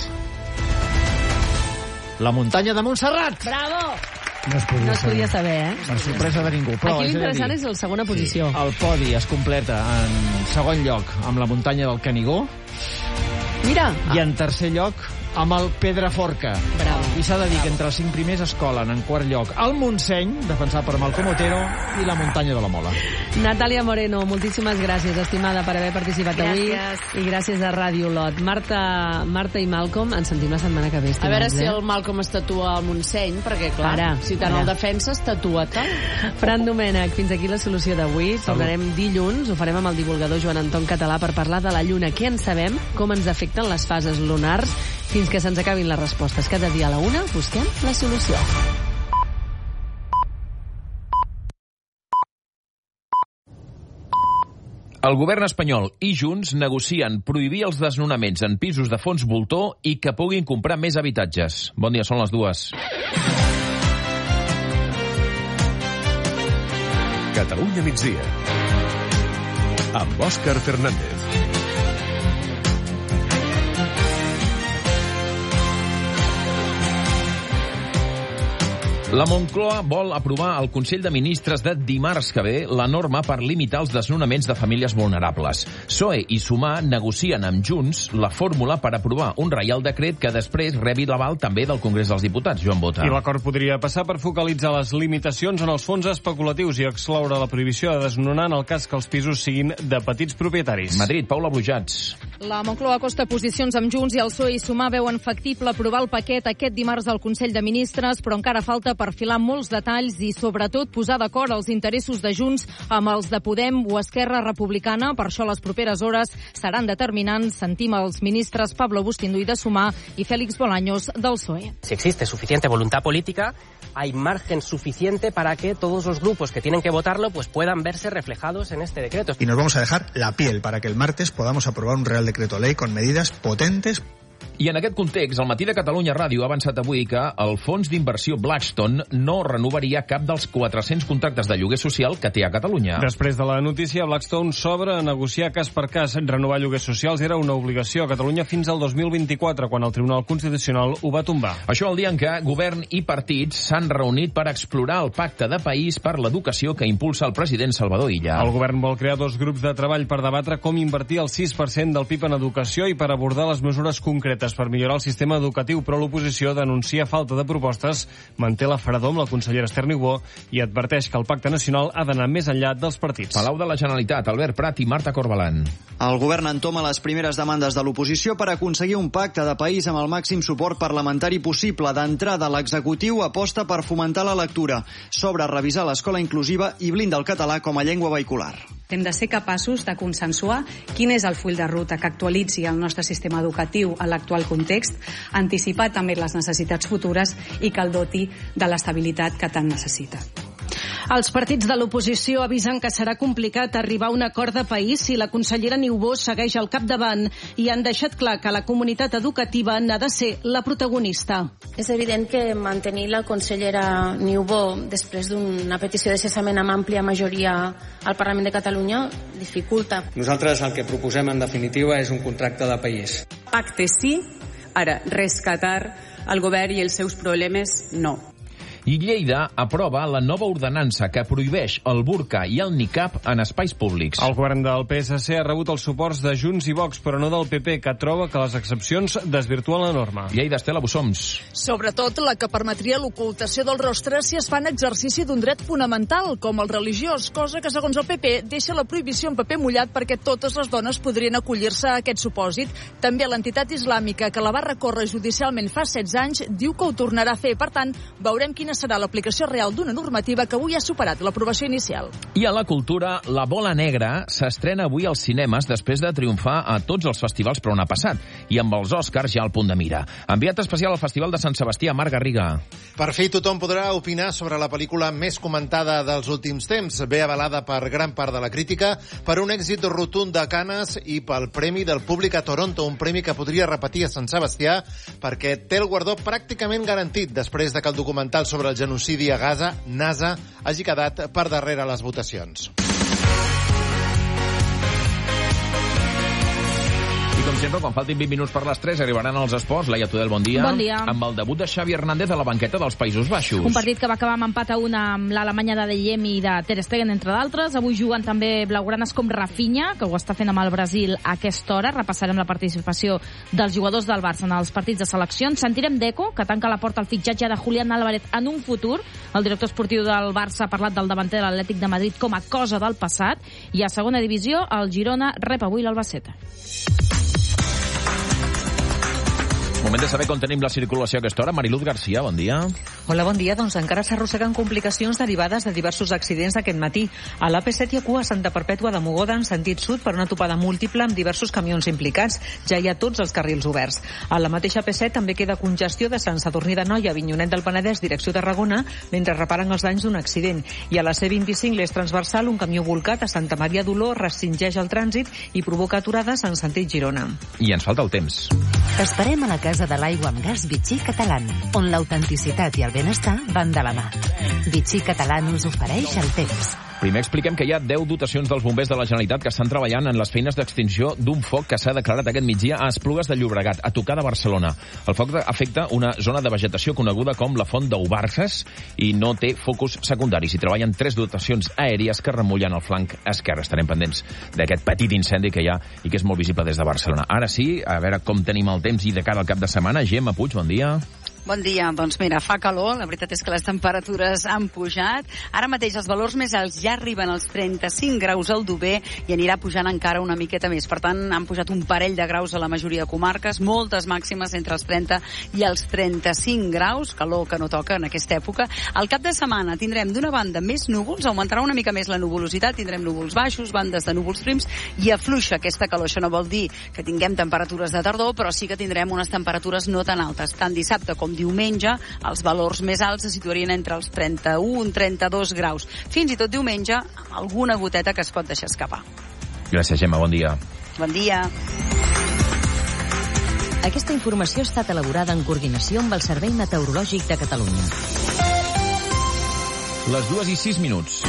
la muntanya de Montserrat! Bravo! No es podia saber, eh? Per sorpresa de ningú. Però aquí l'interessant és la segona posició. Sí, el podi es completa en segon lloc amb la muntanya del Canigó. Mira! I en tercer lloc amb el Pedraforca. Bravo. I s'ha de dir que entre els 5 primers es colen en quart lloc el Montseny, defensat per Malcom Otero, i la muntanya de la Mola. Natàlia Moreno, moltíssimes gràcies, estimada, per haver participat avui. I gràcies a Ràdio Lot. Marta i Malcom, ens sentim la setmana que ve. A veure si el Malcom es tatua al Montseny, perquè, clar, si tant el defensa, es tatua tant. Fran Domènech, fins aquí La Solució d'avui. Tornarem dilluns, ho farem amb el divulgador Joan Anton Català per parlar de la Lluna. Què en sabem? Com ens afecten les fases lunars? Fins que se'ns acabin les respostes. Cada dia a la 1 busquem la solució. El govern espanyol i Junts negocien prohibir els desnonaments en pisos de fons voltor i que puguin comprar més habitatges. Bon dia, són les 2. Catalunya migdia. Amb Òscar Fernández. La Moncloa vol aprovar al Consell de Ministres de dimarts que ve la norma per limitar els desnonaments de famílies vulnerables. PSOE i Sumar negocien amb Junts la fórmula per aprovar un reial decret que després rebi l'aval també del Congrés dels Diputats. Joan Bota. I l'acord podria passar per focalitzar les limitacions en els fons especulatius i excloure la prohibició de desnonar en el cas que els pisos siguin de petits propietaris. Madrid, Paula Brujats. La Moncloa acosta posicions amb Junts i el PSOE i Sumar veuen factible aprovar el paquet aquest dimarts al Consell de Ministres, però encara falta perfilar molts detalls i, sobretot, posar d'acord els interessos de Junts amb els de Podem o Esquerra Republicana. Per això les properes hores seran determinants. Sentim els ministres Pablo Bustinduy de Sumar i Félix Bolaños del PSOE. Si existe suficiente voluntad política, hay margen suficiente para que todos los grupos que tienen que votarlo pues puedan verse reflejados en este decreto. Y nos vamos a dejar la piel para que el martes podamos aprobar un Real Decreto Ley con medidas potentes. I en aquest context, el Matí de Catalunya Ràdio ha avançat avui que el fons d'inversió Blackstone no renovaria cap dels 400 contractes de lloguer social que té a Catalunya. Després de la notícia, Blackstone s'obre a negociar cas per cas. Renovar lloguers socials era una obligació a Catalunya fins al 2024, quan el Tribunal Constitucional ho va tombar. Això el dia en què govern i partits s'han reunit per explorar el pacte de país per l'educació que impulsa el president Salvador Illa. El govern vol crear 2 grups de treball per debatre com invertir el 6% del PIB en educació i per abordar les mesures concretes per millorar el sistema educatiu, però l'oposició denuncia falta de propostes, manté la fredor amb la consellera Esther Niubó i adverteix que el pacte nacional ha d'anar més enllà dels partits. Palau de la Generalitat, Albert Prat i Marta Corbalan. El govern entoma les primeres demandes de l'oposició per aconseguir un pacte de país amb el màxim suport parlamentari possible. D'entrada, l'executiu aposta per fomentar la lectura, sobre revisar l'escola inclusiva i blinda el català com a llengua vehicular. Hem de ser capaços de consensuar quin és el full de ruta que actualitzi el nostre sistema educatiu a l'actual context, anticipar també les necessitats futures i que el doti de l'estabilitat que tant necessita. Els partits de l'oposició avisen que serà complicat arribar a un acord de país si la consellera Niubó segueix al capdavant i han deixat clar que la comunitat educativa n'ha de ser la protagonista. És evident que mantenir la consellera Niubó després d'una petició de cessament amb àmplia majoria al Parlament de Catalunya dificulta. Nosaltres el que proposem en definitiva és un contracte de país. Pacte sí, ara rescatar el govern i els seus problemes no. I Lleida aprova la nova ordenança que prohibeix el burca i el niqab en espais públics. El govern del PSC ha rebut els suports de Junts i Vox, però no del PP, que troba que les excepcions desvirtuen la norma. Lleida, Estela Bussoms. Sobretot la que permetria l'ocultació del rostre si es fa en exercici d'un dret fonamental, com el religiós, cosa que, segons el PP, deixa la prohibició en paper mullat perquè totes les dones podrien acollir-se a aquest supòsit. També l'entitat islàmica, que la va recórrer judicialment fa 16 anys, diu que ho tornarà a fer. Per tant, veurem quina serà l'aplicació real d'una normativa que avui ha superat l'aprovació inicial. I a la cultura, La Bola Negra s'estrena avui als cinemes després de triomfar a tots els festivals per on ha passat, i amb els Oscars ja al punt de mira. Enviat especial al Festival de Sant Sebastià, Marc Garriga. Per fi tothom podrà opinar sobre la pel·lícula més comentada dels últims temps, bé avalada per gran part de la crítica, per un èxit rotund de Cannes i pel Premi del Públic a Toronto, un premi que podria repetir a Sant Sebastià perquè té el guardó pràcticament garantit després de que el documental sobre el genocidi a Gaza, NASA, hagi quedat per darrere les votacions. I com sempre, quan faltin 20 minuts per les 3, arribaran els esports. Laia Tudel, bon dia. Bon dia. Amb el debut de Xavi Hernández a la banqueta dels Països Baixos. Un partit que va acabar amb empat a 1 amb l'Alemanya de Diem i de Ter Stegen, entre d'altres. Avui juguen també blaugranes com Rafinha, que ho està fent amb el Brasil a aquesta hora. Repassarem la participació dels jugadors del Barça en els partits de seleccions. Sentirem Deco, que tanca la porta al fitxatge de Julián Álvarez en un futur. El director esportiu del Barça ha parlat del davanter de l'Atlètic de Madrid com a cosa del passat. I a segona divisió, el Girona rep avui l'Albacete. Moment de saber com tenim la circulació a aquesta hora. Mariluz Garcia, bon dia. Hola, bon dia. Doncs encara s'arrosseguen complicacions derivades de diversos accidents aquest matí. A l'AP7 hi ha cua a Santa Perpètua de Mogoda en sentit sud per una topada múltiple amb diversos camions implicats. Ja hi ha tots els carrils oberts. A la mateixa AP7 també queda congestió de Sant Sadurní d'Anoia a Avinyonet del Penedès, direcció Tarragona, mentre reparen els danys d'un accident. I a la C25, l'eix transversal, un camió volcat a Santa Maria d'Oló restringeix el trànsit i provoca aturades en sentit Girona. I ens falta el temps. T'esperem a la Casa de l'Aigua amb Gas Vichy Catalán, on l'autenticitat i el benestar van de la mà. Vichy Catalán us ofereix el temps. Primer expliquem que hi ha 10 dotacions dels bombers de la Generalitat que estan treballant en les feines d'extinció d'un foc que s'ha declarat aquest migdia a Esplugues de Llobregat, a tocar de Barcelona. El foc afecta una zona de vegetació coneguda com la Font d'Ubarges i no té focus secundaris. Hi treballen 3 dotacions aèries que remullen el flanc esquerre. Estarem pendents d'aquest petit incendi que hi ha i que és molt visible des de Barcelona. Ara sí, a veure com tenim el temps i de cara al cap de setmana. Gemma Puig, bon dia. Bon dia. Doncs mira, fa calor, la veritat és que les temperatures han pujat. Ara mateix els valors més alts ja arriben als 35 graus al Dober i anirà pujant encara una miqueta més. Per tant, han pujat un parell de graus a la majoria de comarques, moltes màximes entre els 30 i els 35 graus, calor que no toca en aquesta època. Al cap de setmana tindrem d'una banda més núvols, augmentarà una mica més la nuvolositat, tindrem núvols baixos, bandes de núvols prims i afluixa aquesta calor. Això no vol dir que tinguem temperatures de tardor, però sí que tindrem unes temperatures no tan altes. Tant dissabte com diumenge, els valors més alts se situarien entre els 31 i 32 graus. Fins i tot diumenge, amb alguna goteta que es pot deixar escapar. Gràcies, Gemma. Bon dia. Bon dia. Aquesta informació ha estat elaborada en coordinació amb el Servei Meteorològic de Catalunya. Les 2:06.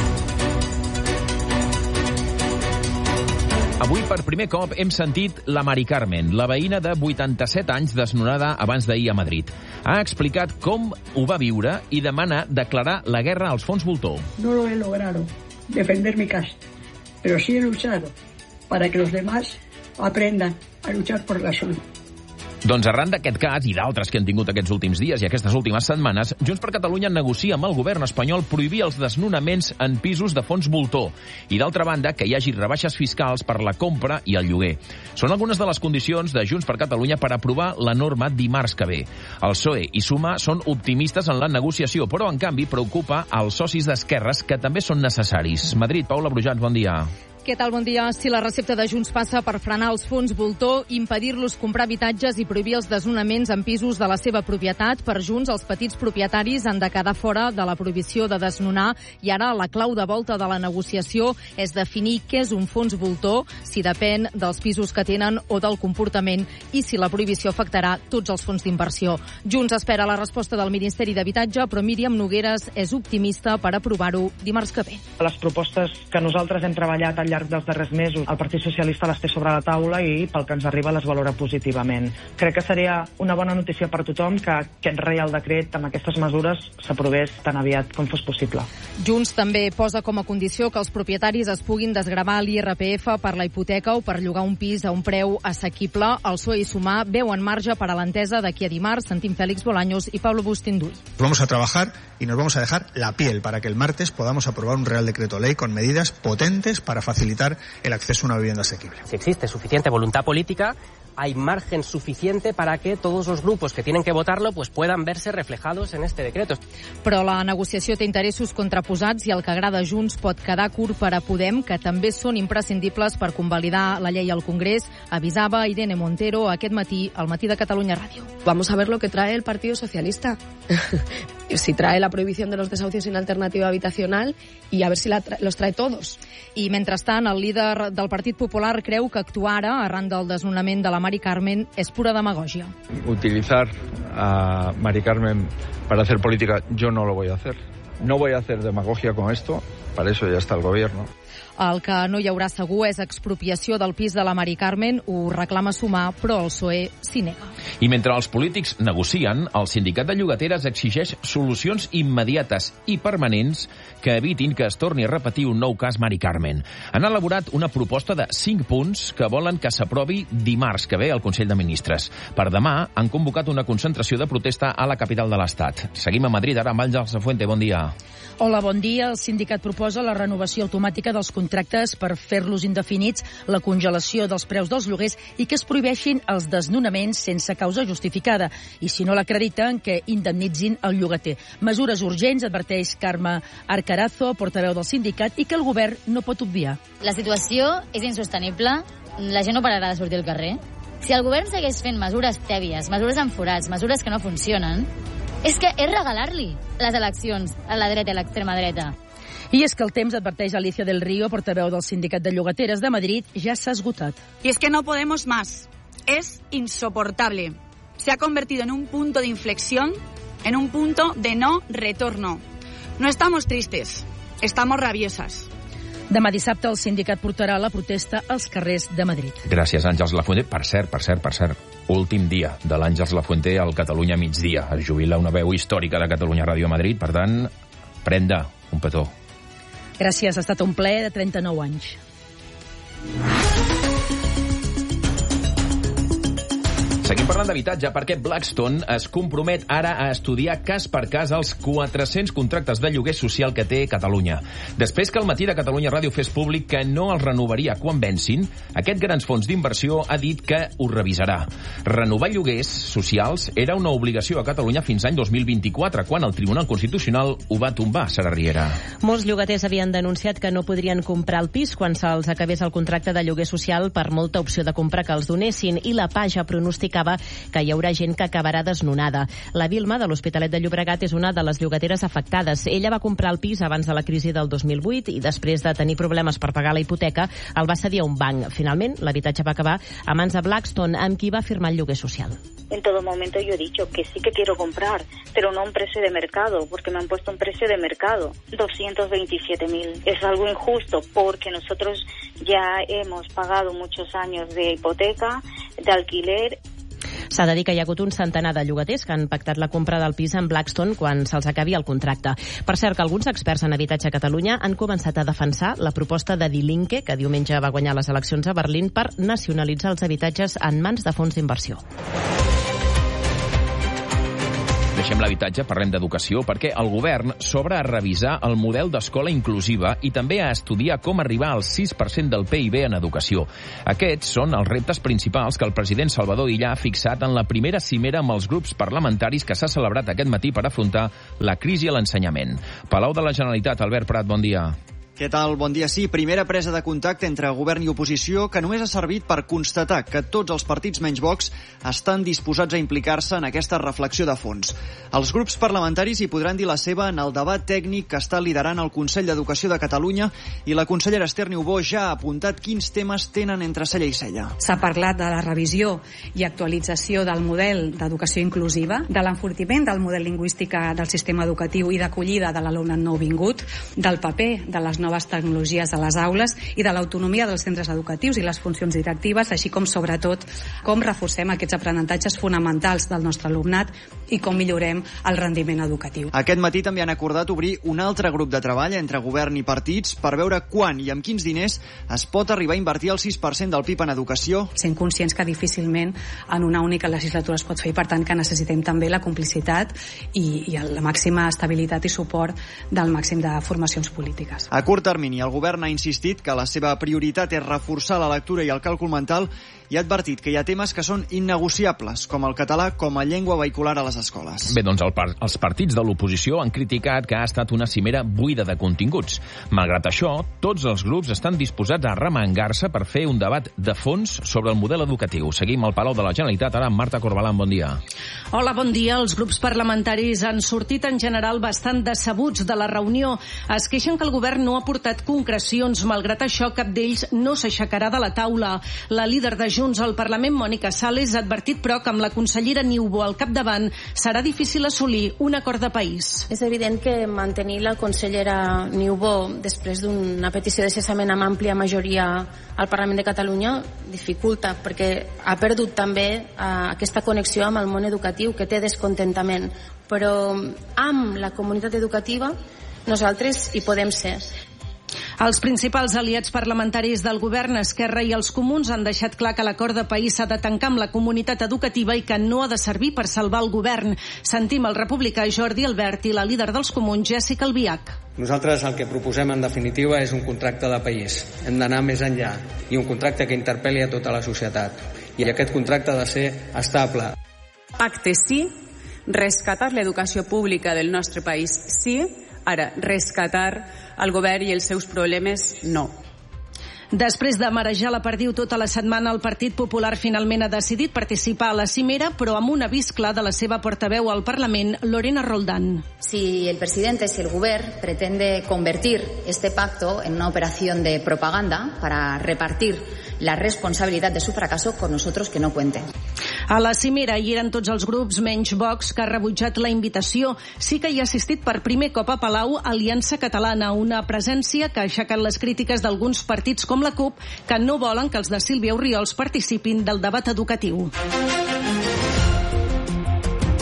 Avui, per primer cop, hem sentit la Mari Carmen, la veïna de 87 anys desnonada abans d'ahir a Madrid. Ha explicat com ho va viure i demana declarar la guerra als fons voltor. No lo he logrado defender mi casa, pero sí he luchado para que los demás aprendan a luchar por la suya. Doncs arran d'aquest cas i d'altres que han tingut aquests últims dies i aquestes últimes setmanes, Junts per Catalunya negocia amb el govern espanyol prohibir els desnonaments en pisos de fons voltor i, d'altra banda, que hi hagi rebaixes fiscals per la compra i el lloguer. Són algunes de les condicions de Junts per Catalunya per aprovar la norma dimarts que ve. El PSOE i Sumar són optimistes en la negociació, però, en canvi, preocupa als socis d'esquerres, que també són necessaris. Madrid, Paula Brujats, bon dia. Què tal? Bon dia. Si la recepta de Junts passa per frenar els fons voltor, impedir-los comprar habitatges i prohibir els desnonaments en pisos de la seva propietat, per Junts els petits propietaris han de quedar fora de la prohibició de desnonar i ara la clau de volta de la negociació és definir què és un fons voltor, si depèn dels pisos que tenen o del comportament i si la prohibició afectarà tots els fons d'inversió. Junts espera la resposta del Ministeri d'Habitatge, però Míriam Nogueras és optimista per aprovar-ho dimarts que ve. Les propostes que nosaltres hem treballat al llarg dels darrers mesos, el Partit Socialista les té sobre la taula i pel que ens arriba les valora positivament. Crec que seria una bona notícia per tothom que aquest Reial Decret amb aquestes mesures s'aprovés tan aviat com fos possible. Junts també posa com a condició que els propietaris es puguin desgravar l'IRPF per la hipoteca o per llogar un pis a un preu assequible. El PSOE i Sumar veuen marge per a l'entesa d'aquí a dimarts. Sentim Félix Bolaños i Pablo Bustinduy. Vamos a trabajar y nos vamos a dejar la piel para que el martes podamos aprobar un Real Decreto Ley con medidas potentes para facilitar el acceso a una vivienda asequible. Si existe suficiente voluntad política, hay margen suficiente para que todos los grupos que tienen que votarlo pues puedan verse reflejados en este decreto. Però la negociació té interessos contraposats i el que agrada a Junts pot quedar curt per a Podem, que també són imprescindibles per convalidar la llei al Congrés, avisava Irene Montero aquest matí al Matí de Catalunya Ràdio. Vamos a ver lo que trae el Partido Socialista. Si trae la prohibición de los desahucios sin alternativa habitacional y a ver si los trae todos. I mentrestant, el líder del Partit Popular creu que actuar ara, arran del desnonament de la Mari Carmen, es pura demagògia. Utilizar a Mari Carmen para hacer política, yo no lo voy a hacer. No voy a hacer demagogia con esto, para eso ya está el gobierno. El que no hi haurà segur és expropiació del pis de la Mari Carmen, ho reclama Sumar, però el PSOE s'hi nega. I mentre els polítics negocien, el sindicat de llogateres exigeix solucions immediates i permanents que evitin que es torni a repetir un nou cas Mari Carmen. Han elaborat una proposta de 5 punts que volen que s'aprovi dimarts que ve al Consell de Ministres. Per demà han convocat una concentració de protesta a la capital de l'Estat. Seguim a Madrid ara amb Àngels Lafuente. Bon dia. Hola, bon dia. El sindicat proposa la renovació automàtica dels contractes per fer-los indefinits, la congelació dels preus dels lloguers i que es prohibeixin els desnonaments sense causa justificada i, si no l'acrediten, que indemnitzin el llogater. Mesures urgents, adverteix Carme Arcarazo, portaveu del sindicat, i que el govern no pot obviar. La situació és insostenible, la gent no pararà de sortir al carrer. Si el govern segueix fent mesures tèbies, mesures amb forats, mesures que no funcionen, és que és regalar-li les eleccions a la dreta i a l'extrema dreta. I és que el temps, adverteix Alicia del Río, portaveu del Sindicat de Llogateres de Madrid, ja s'ha esgotat. Y es que no podemos más. Es insoportable. Se ha convertido en un punto de inflexión, en un punto de no retorno. No estamos tristes, estamos rabiosas. Demà dissabte el sindicat portarà la protesta als carrers de Madrid. Gràcies, Àngels Lafuente. Per cert, últim dia de l'Àngels Lafuente al Catalunya migdia. Es jubila una veu històrica de Catalunya Ràdio a Madrid, per tant, prenda un petó. Gràcies, ha estat un ple de 39 anys. Seguim I parlant d'habitatge, perquè Blackstone es compromet ara a estudiar cas per cas els 400 contractes de lloguer social que té Catalunya. Després que al Matí de Catalunya Ràdio fes públic que no els renovaria quan vencin, aquest grans fons d'inversió ha dit que ho revisarà. Renovar lloguers socials era una obligació a Catalunya fins l'any 2024, quan el Tribunal Constitucional ho va tombar, Sara Riera. Molts llogaters havien denunciat que no podrien comprar el pis quan se'ls acabés el contracte de lloguer social per molta opció de compra que els donessin, i la PA ja pronosticava que hi haurà gent que acabarà desnonada. La Vilma, de l'Hospitalet de Llobregat, és una de les llogateres afectades. Ella va comprar el pis abans de la crisi del 2008 i després de tenir problemes per pagar la hipoteca el va cedir a un banc. Finalment, l'habitatge va acabar a mans de Blackstone, amb qui va firmar el lloguer social. En todo momento yo he dicho que sí que quiero comprar, pero no un precio de mercado, porque me han puesto un precio de mercado, 227.000. Es algo injusto porque nosotros ya hemos pagado muchos años de hipoteca, de alquiler. S'ha de dir que hi ha hagut un centenar de llogaters que han pactat la compra del pis amb Blackstone quan se'ls acabi el contracte. Per cert, que alguns experts en habitatge a Catalunya han començat a defensar la proposta de Die Linke, que diumenge va guanyar les eleccions a Berlín, per nacionalitzar els habitatges en mans de fons d'inversió. Deixem l'habitatge, parlem d'educació, perquè el govern s'obre a revisar el model d'escola inclusiva i també a estudiar com arribar al 6% del PIB en educació. Aquests són els reptes principals que el president Salvador Illa ha fixat en la primera cimera amb els grups parlamentaris que s'ha celebrat aquest matí per afrontar la crisi a l'ensenyament. Palau de la Generalitat, Albert Prat, bon dia. Què tal? Bon dia. Sí, primera presa de contacte entre govern i oposició que només ha servit per constatar que tots els partits menys Vox estan disposats a implicar-se en aquesta reflexió de fons. Els grups parlamentaris hi podran dir la seva en el debat tècnic que està liderant el Consell d'Educació de Catalunya, i la consellera Esther Niubó ja ha apuntat quins temes tenen entre cella i cella. S'ha parlat de la revisió i actualització del model d'educació inclusiva, de l'enfortiment del model lingüístic del sistema educatiu i d'acollida de l'alumnat nouvingut, del paper de les noves tecnologies a les aules i de l'autonomia dels centres educatius i les funcions directives, així com, sobretot, com reforcem aquests aprenentatges fonamentals del nostre alumnat i com millorem el rendiment educatiu. Aquest matí també han acordat obrir un altre grup de treball entre govern i partits per veure quan i amb quins diners es pot arribar a invertir el 6% del PIB en educació. Sent conscients que difícilment en una única legislatura es pot fer, i per tant que necessitem també la complicitat i la màxima estabilitat i suport del màxim de formacions polítiques. A curt termini, el govern ha insistit que la seva prioritat és reforçar la lectura i el càlcul mental i ha advertit que hi ha temes que són innegociables, com el català com a llengua vehicular a les escoles. Bé, doncs els partits de l'oposició han criticat que ha estat una cimera buida de continguts. Malgrat això, tots els grups estan disposats a remengar-se per fer un debat de fons sobre el model educatiu. Seguim al Palau de la Generalitat. Ara, Marta Corbalán, bon dia. Hola, bon dia. Els grups parlamentaris han sortit en general bastant decebuts de la reunió. Es queixen que el govern no ha portat concrecions. Malgrat això, cap d'ells no s'aixecarà de la taula. La líder de Junts al Parlament, Mònica Sales, ha advertit, però, que amb la consellera Niubó al capdavant serà difícil assolir un acord de país. És evident que mantenir la consellera Niubó després d'una petició de cessament amb àmplia majoria al Parlament de Catalunya dificulta, perquè ha perdut també aquesta connexió amb el món educatiu, que té descontentament. Però amb la comunitat educativa nosaltres hi podem ser. Els principals aliats parlamentaris del govern, Esquerra i els Comuns, han deixat clar que l'acord de país s'ha de tancar amb la comunitat educativa i que no ha de servir per salvar el govern. Sentim el republicà Jordi Albert i la líder dels Comuns, Jèssica Albiach. Nosaltres el que proposem en definitiva és un contracte de país. Hem d'anar més enllà i un contracte que interpel·li a tota la societat. I aquest contracte ha de ser estable. Pacte sí, rescatar l'educació pública del nostre país sí, ara rescatar el govern i els seus problemes no. Després de marejar la perdiu tota la setmana, el Partit Popular finalment ha decidit participar a la cimera, però amb un avís clar de la seva portaveu al Parlament, Lorena Roldán. Si el presidente, si el govern pretende convertir este pacto en una operación de propaganda para repartir la responsabilidad de su fracaso, con nosotros que no cuente. A la cimera hi eren tots els grups menys Vox, que ha rebutjat la invitació. Sí que hi ha assistit per primer cop a Palau Aliança Catalana, una presència que ha aixecat les crítiques d'alguns partits com la CUP, que no volen que els de Sílvia Orriols participin del debat educatiu.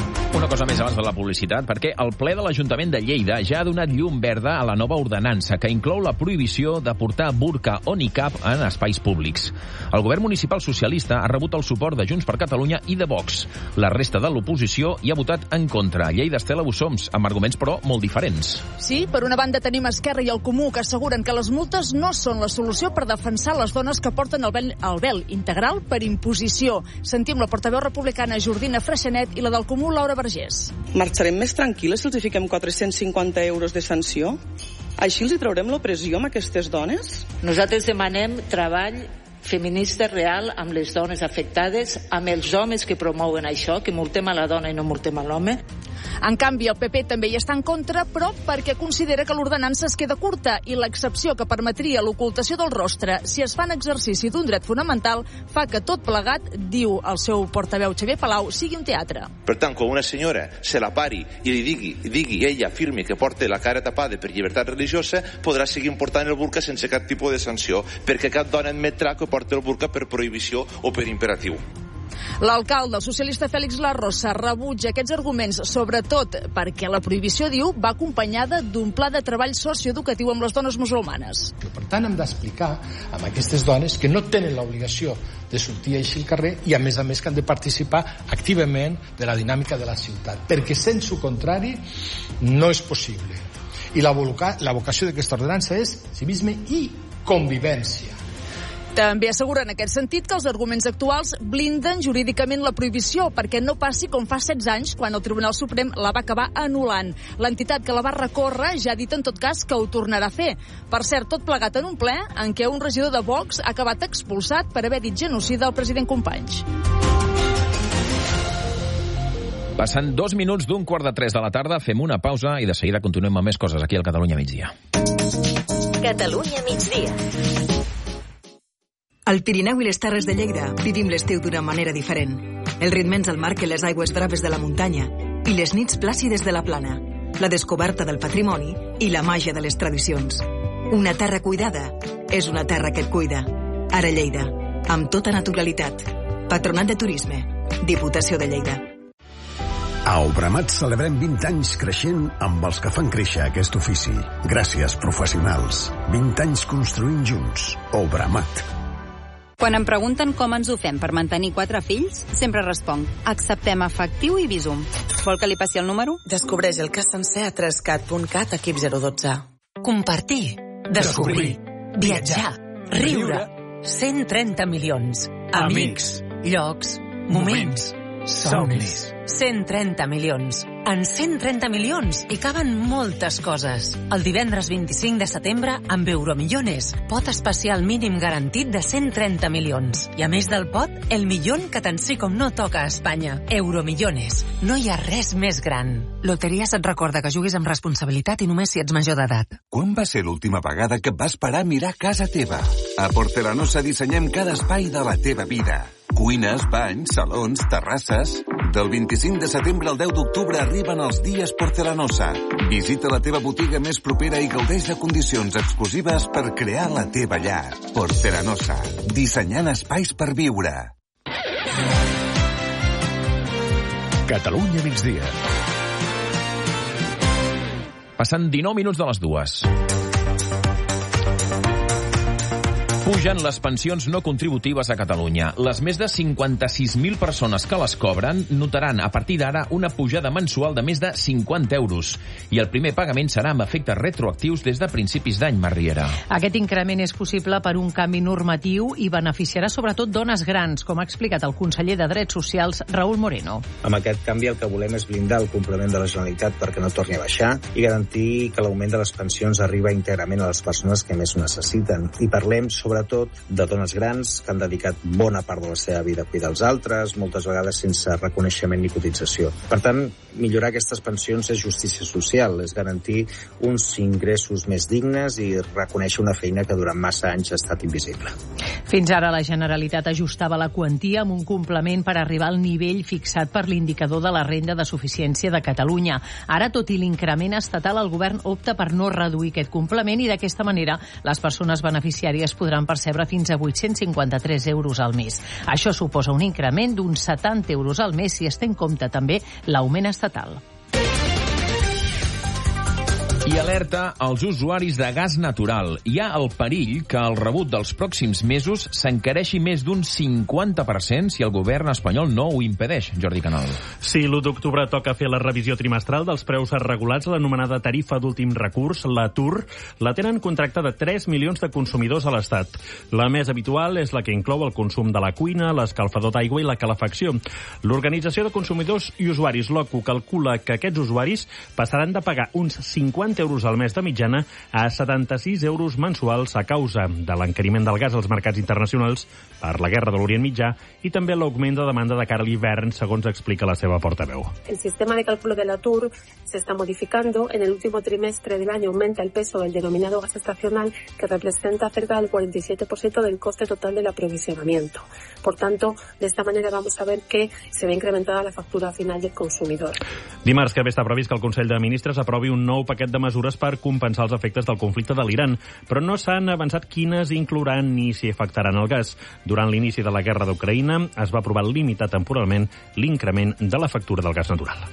cosa més abans de la publicitat, perquè el ple de l'Ajuntament de Lleida ja ha donat llum verda a la nova ordenança que inclou la prohibició de portar burca o niqab en espais públics. El govern municipal socialista ha rebut el suport de Junts per Catalunya i de Vox. La resta de l'oposició hi ha votat en contra. Lleida, Estela Bussoms, amb arguments però molt diferents. Sí, per una banda tenim Esquerra i el Comú, que asseguren que les multes no són la solució per defensar les dones que porten el vel integral per imposició. Sentim la portaveu republicana Jordina Freixanet i la del Comú Laura Vergés. Marxarem més tranquil·les si els hi fiquem 450 euros de sanció? Així els hi traurem l'opressió amb aquestes dones? Nosaltres demanem treball feminista real amb les dones afectades, amb els homes que promouen això, que multem a la dona i no multem a l'home. En canvi, el PP també hi està en contra, però perquè considera que l'ordenança es queda curta i l'excepció que permetria l'ocultació del rostre si es fa en exercici d'un dret fonamental fa que tot plegat, diu el seu portaveu Xavier Palau, sigui un teatre. Per tant, quan una senyora se la pari i li digui ella afirmi que porta la cara tapada per llibertat religiosa, podrà seguir portant el burca sense cap tipus de sanció, perquè cap dona admetrà que porta el burca per prohibició o per imperatiu. L'alcalde, el socialista Félix Larrosa, rebutja aquests arguments, sobretot perquè la prohibició, diu, va acompanyada d'un pla de treball socioeducatiu amb les dones musulmanes. Per tant, hem d'explicar a aquestes dones que no tenen l'obligació de sortir així al carrer i, a més que han de participar activament de la dinàmica de la ciutat, perquè sense el contrari no és possible. I la vocació d'aquesta ordenança és civisme i convivència. També assegura en aquest sentit que els arguments actuals blinden jurídicament la prohibició perquè no passi com fa 16 anys quan el Tribunal Suprem la va acabar anul·lant. L'entitat que la va recórrer ja ha dit en tot cas que ho tornarà a fer. Per cert, tot plegat en un ple en què un regidor de Vox ha acabat expulsat per haver dit genocida al president Companys. Passant 2 minuts d'un 2:45 de la tarda, fem una pausa i de seguida continuem amb més coses aquí al Catalunya Migdia. Catalunya Migdia. Al Pirineu i les Terres de Lleida vivim l'estiu d'una manera diferent. El ritme ens el marquen les aigües braves de la muntanya i les nits plàcides de la plana, la descoberta del patrimoni i la màgia de les tradicions. Una terra cuidada és una terra que et cuida. Ara Lleida, amb tota naturalitat. Patronat de Turisme, Diputació de Lleida. A Obramat celebrem 20 anys creixent amb els que fan créixer aquest ofici. Gràcies, professionals. 20 anys construint junts. Obramat. Quan em pregunten com ens ho fem per mantenir 4 fills, sempre responc: acceptem efectiu i Bizum. Vol que li passi el número? Descobreix el cas sencer a trescat.cat, equip 012. Compartir, descobrir, viatjar, riure. 130 milions. Amics, llocs, moments, somnis. 130 milions. En 130 milions hi caben moltes coses. El divendres 25 de setembre, amb Euromillones, pot especial mínim garantit de 130 milions. I a més del pot, el milion que tant sí com no toca a Espanya. Euromillones. No hi ha res més gran. Loteries et recorda que juguis amb responsabilitat i només si ets major d'edat. Quan va ser l'última vegada que vas parar a mirar casa teva? A Porcelanosa dissenyem cada espai de la teva vida. Cuines, banys, salons, terrasses... Del 25 de setembre al 10 d'octubre arriben els dies Porcelanosa. Visita la teva botiga més propera i gaudeix de condicions exclusives per crear la teva llar. Porcelanosa, dissenyant espais per viure. Catalunya migdia. Passant 19 minuts de les 2. Pugen les pensions no contributives a Catalunya. Les més de 56.000 persones que les cobren notaran a partir d'ara una pujada mensual de més de 50 euros. I el primer pagament serà amb efectes retroactius des de principis d'any, Marriera. Aquest increment és possible per un canvi normatiu i beneficiarà sobretot dones grans, com ha explicat el conseller de Drets Socials, Raúl Moreno. Amb aquest canvi el que volem és blindar el complement de la Generalitat perquè no torni a baixar i garantir que l'augment de les pensions arriba íntegrament a les persones que més ho necessiten. I parlem sobretot de dones grans que han dedicat bona part de la seva vida a cuidar els altres, moltes vegades sense reconeixement ni cotització. Per tant, millorar aquestes pensions és justícia social, és garantir uns ingressos més dignes i reconèixer una feina que durant massa anys ha estat invisible. Fins ara la Generalitat ajustava la quantia amb un complement per arribar al nivell fixat per l'indicador de la renda de suficiència de Catalunya. Ara, tot i l'increment estatal, el govern opta per no reduir aquest complement i d'aquesta manera les persones beneficiàries podran percebre fins a 853 euros al mes. Això suposa un increment d'uns 70 euros al mes si es té en compte també l'augment estatal. I alerta als usuaris de gas natural. Hi ha el perill que el rebut dels pròxims mesos s'encareixi més d'un 50% si el govern espanyol no ho impedeix. Jordi Canal. Sí, l'1 d'octubre toca fer la revisió trimestral dels preus regulats, l'anomenada tarifa d'últim recurs, la TUR. La tenen contractada 3 milions de consumidors a l'Estat. La més habitual és la que inclou el consum de la cuina, l'escalfador d'aigua i la calefacció. L'Organització de Consumidors i Usuaris, l'OCU, calcula que aquests usuaris passaran de pagar uns 50 euros al mes de mitjana a 76 euros mensuals a causa de l'encariment del gas als mercats internacionals per la guerra de l'Orient Mitjà i també l'augment de demanda de cara a l'hivern, segons explica la seva portaveu. El sistema de cálculo de la TUR se está modificando. En el último trimestre del año aumenta el peso del denominado gas estacional, que representa cerca del 47% del coste total del aprovisionamiento. Por tanto, de esta manera vamos a ver que se ve incrementada la factura final del consumidor. Dimarts que ve està previst que el Consell de Ministres aprovi un nou paquet de mesures per compensar els efectes del conflicte de l'Iran, però no s'han avançat quines inclouran ni si afectaran el gas. Durant l'inici de la guerra d'Ucraïna es va aprovar limitar temporalment l'increment de la factura del gas natural.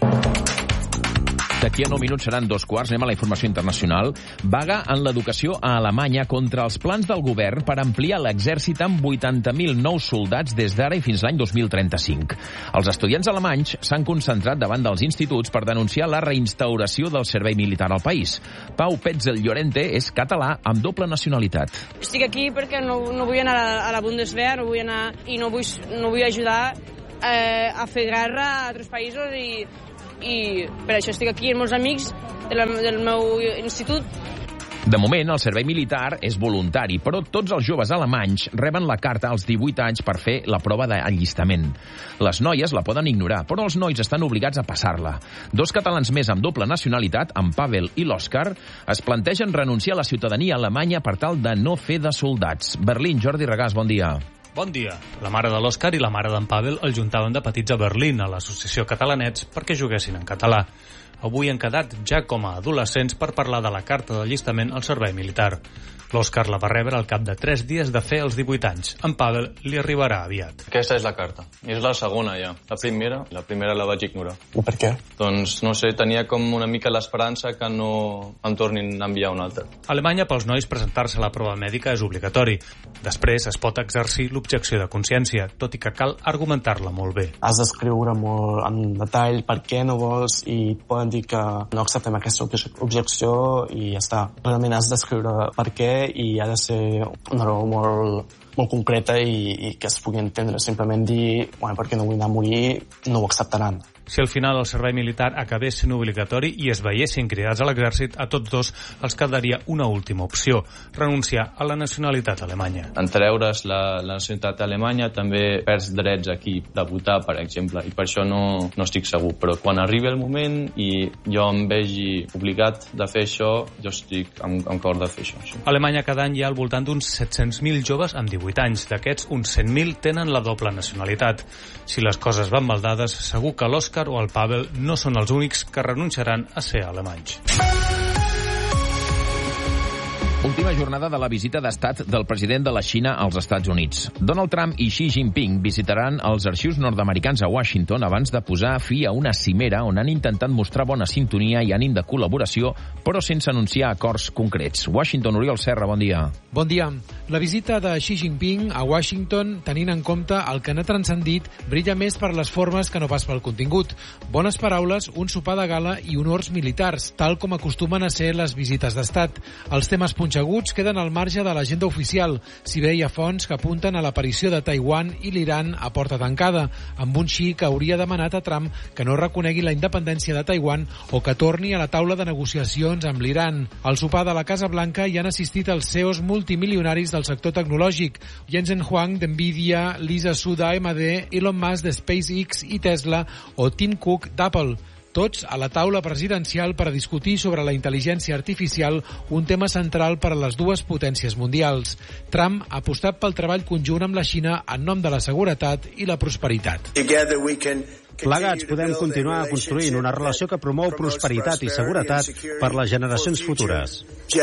D'aquí a 9 minuts seran 2:15. Anem a la informació internacional. Vaga en l'educació a Alemanya contra els plans del govern per ampliar l'exèrcit amb 80.000 nous soldats des d'ara i fins l'any 2035. Els estudiants alemanys s'han concentrat davant dels instituts per denunciar la reinstauració del servei militar al país. Pau Petzel Llorente és català amb doble nacionalitat. Estic aquí perquè no vull anar a la Bundeswehr, no vull anar i no vull ajudar a fer guerra a altres països i per això estic aquí amb molts amics del meu institut. De moment, el servei militar és voluntari, però tots els joves alemanys reben la carta als 18 anys per fer la prova d'allistament. Les noies la poden ignorar, però els nois estan obligats a passar-la. 2 catalans més amb doble nacionalitat, en Pavel i l'Òscar, es plantegen renunciar a la ciutadania alemanya per tal de no fer de soldats. Berlín, Jordi Regàs, bon dia. Bon dia. La mare de l'Òscar i la mare d'en Pavel el juntaven de petits a Berlín, a l'associació Catalanets, perquè juguessin en català. Avui han quedat ja com a adolescents per parlar de la carta d'allistament al servei militar. L'Òscar la va rebre al cap de 3 dies de fer els 18 anys. En Pavel li arribarà aviat. Aquesta és la carta. És la segona ja. La primera la vaig ignorar. I per què? Doncs no sé, tenia com una mica l'esperança que no em tornin a enviar una altra. A Alemanya, pels nois, presentar-se a la prova mèdica és obligatori. Després es pot exercir l'objecció de consciència, tot i que cal argumentar-la molt bé. Has d'escriure molt en detall per què no vols i poden dir que no acceptem aquesta objecció i ja està. Realment has d'escriure per què i ha de ser una raó molt concreta i que es pugui entendre. Simplement dir, perquè no vull anar a morir, no ho acceptaran. Si al final el servei militar acabés sent obligatori i es veiessin cridats a l'exèrcit, a tots dos els quedaria una última opció, renunciar a la nacionalitat alemanya. En treure's la nacionalitat alemanya també perds drets aquí de votar, per exemple, i per això no estic segur. Però quan arribi el moment i jo em vegi obligat de fer això, jo estic amb cor de fer això. A Alemanya cada any hi ha al voltant d'uns 700.000 joves amb 18 anys. D'aquests, uns 100.000 tenen la doble nacionalitat. Si les coses van mal dades, segur que l'Òscar o el Pavel no són els únics que renunciaran a ser alemanys. Última jornada de la visita d'estat del president de la Xina als Estats Units. Donald Trump i Xi Jinping visitaran els arxius nord-americans a Washington abans de posar fi a una cimera on han intentat mostrar bona sintonia i ànim de col·laboració, però sense anunciar acords concrets. Washington, Oriol Serra, bon dia. Bon dia. La visita de Xi Jinping a Washington, tenint en compte el que n'ha transcendit, brilla més per les formes que no pas pel contingut. Bones paraules, un sopar de gala i honors militars, tal com acostumen a ser les visites d'estat. Els temes punxeguts queden al marge de l'agenda oficial, si bé hi ha fonts que apunten a l'aparició de Taiwan i l'Iran a porta tancada, amb un Xi que hauria demanat a Trump que no reconegui la independència de Taiwan o que torni a la taula de negociacions amb l'Iran. Al sopar de la Casa Blanca hi han assistit els CEOs multimilionaris del sector tecnològic, Jensen Huang d'NVIDIA, Lisa Su d'AMD, Elon Musk de SpaceX i Tesla o Tim Cook d'Apple. Tots a la taula presidencial per a discutir sobre la intel·ligència artificial, un tema central per a les dues potències mundials. Trump ha apostat pel treball conjunt amb la Xina en nom de la seguretat i la prosperitat. Together we can Plegats podem continuar construint una relació que promou prosperitat i seguretat per les generacions futures.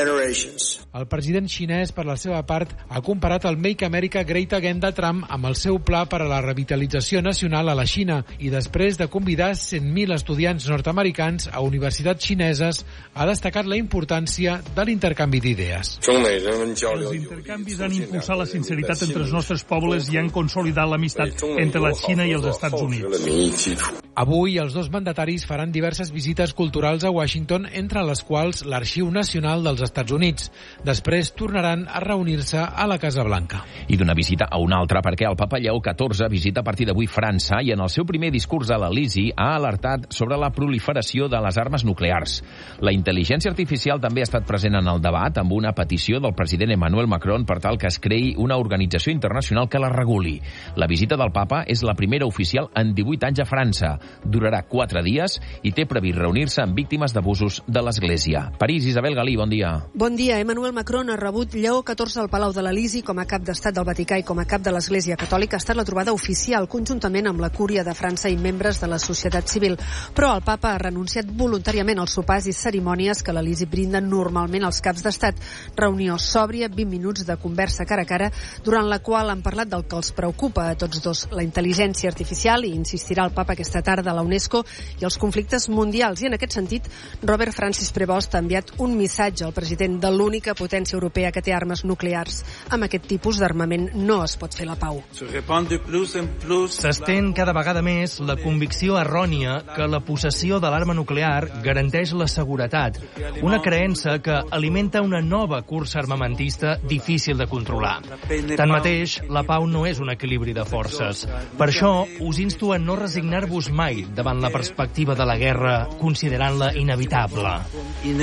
El president xinès, per la seva part, ha comparat el Make America Great Again de Trump amb el seu pla per a la revitalització nacional a la Xina i després de convidar 100.000 estudiants nord-americans a universitats xineses ha destacat la importància de l'intercanvi d'idees. Els intercanvis han impulsat la sinceritat entre els nostres pobles i han consolidat l'amistat entre la Xina i els Estats Units. Avui, els dos mandataris faran diverses visites culturals a Washington, entre les quals l'Arxiu Nacional dels Estats Units. Després tornaran a reunir-se a la Casa Blanca. I d'una visita a una altra, perquè el papa Lleó XIV visita a partir d'avui França i en el seu primer discurs a l'Elisi ha alertat sobre la proliferació de les armes nuclears. La intel·ligència artificial també ha estat present en el debat amb una petició del president Emmanuel Macron per tal que es creï una organització internacional que la reguli. La visita del papa és la primera oficial en 18 anys a França. Durarà 4 dies i té previst reunir-se amb víctimes d'abusos de l'Església. París, Isabel Galí, bon dia. Bon dia. Emmanuel Macron ha rebut Lleó XIV al Palau de l'Elisi com a cap d'estat del Vaticà i com a cap de l'Església Catòlica. Ha estat la trobada oficial conjuntament amb la Cúria de França i membres de la societat civil. Però el papa ha renunciat voluntàriament als sopars i cerimònies que l'Elisi brinda normalment als caps d'estat. Reunió sòbria, 20 minuts de conversa cara a cara, durant la qual han parlat del que els preocupa a tots dos, la intel·ligència artificial, i insistirà el papa aquesta tarda a la UNESCO, i els conflictes mundials. I en aquest sentit, Robert Francis Prevost ha enviat un missatge al president de l'única potència europea que té armes nuclears. Amb aquest tipus d'armament no es pot fer la pau. S'estén cada vegada més la convicció errònia que la possessió de l'arma nuclear garanteix la seguretat, una creença que alimenta una nova cursa armamentista difícil de controlar. Tanmateix, la pau no és un equilibri de forces. Per això, us insto a no resignar-vos mai davant la perspectiva de la guerra, considerant-la inevitable.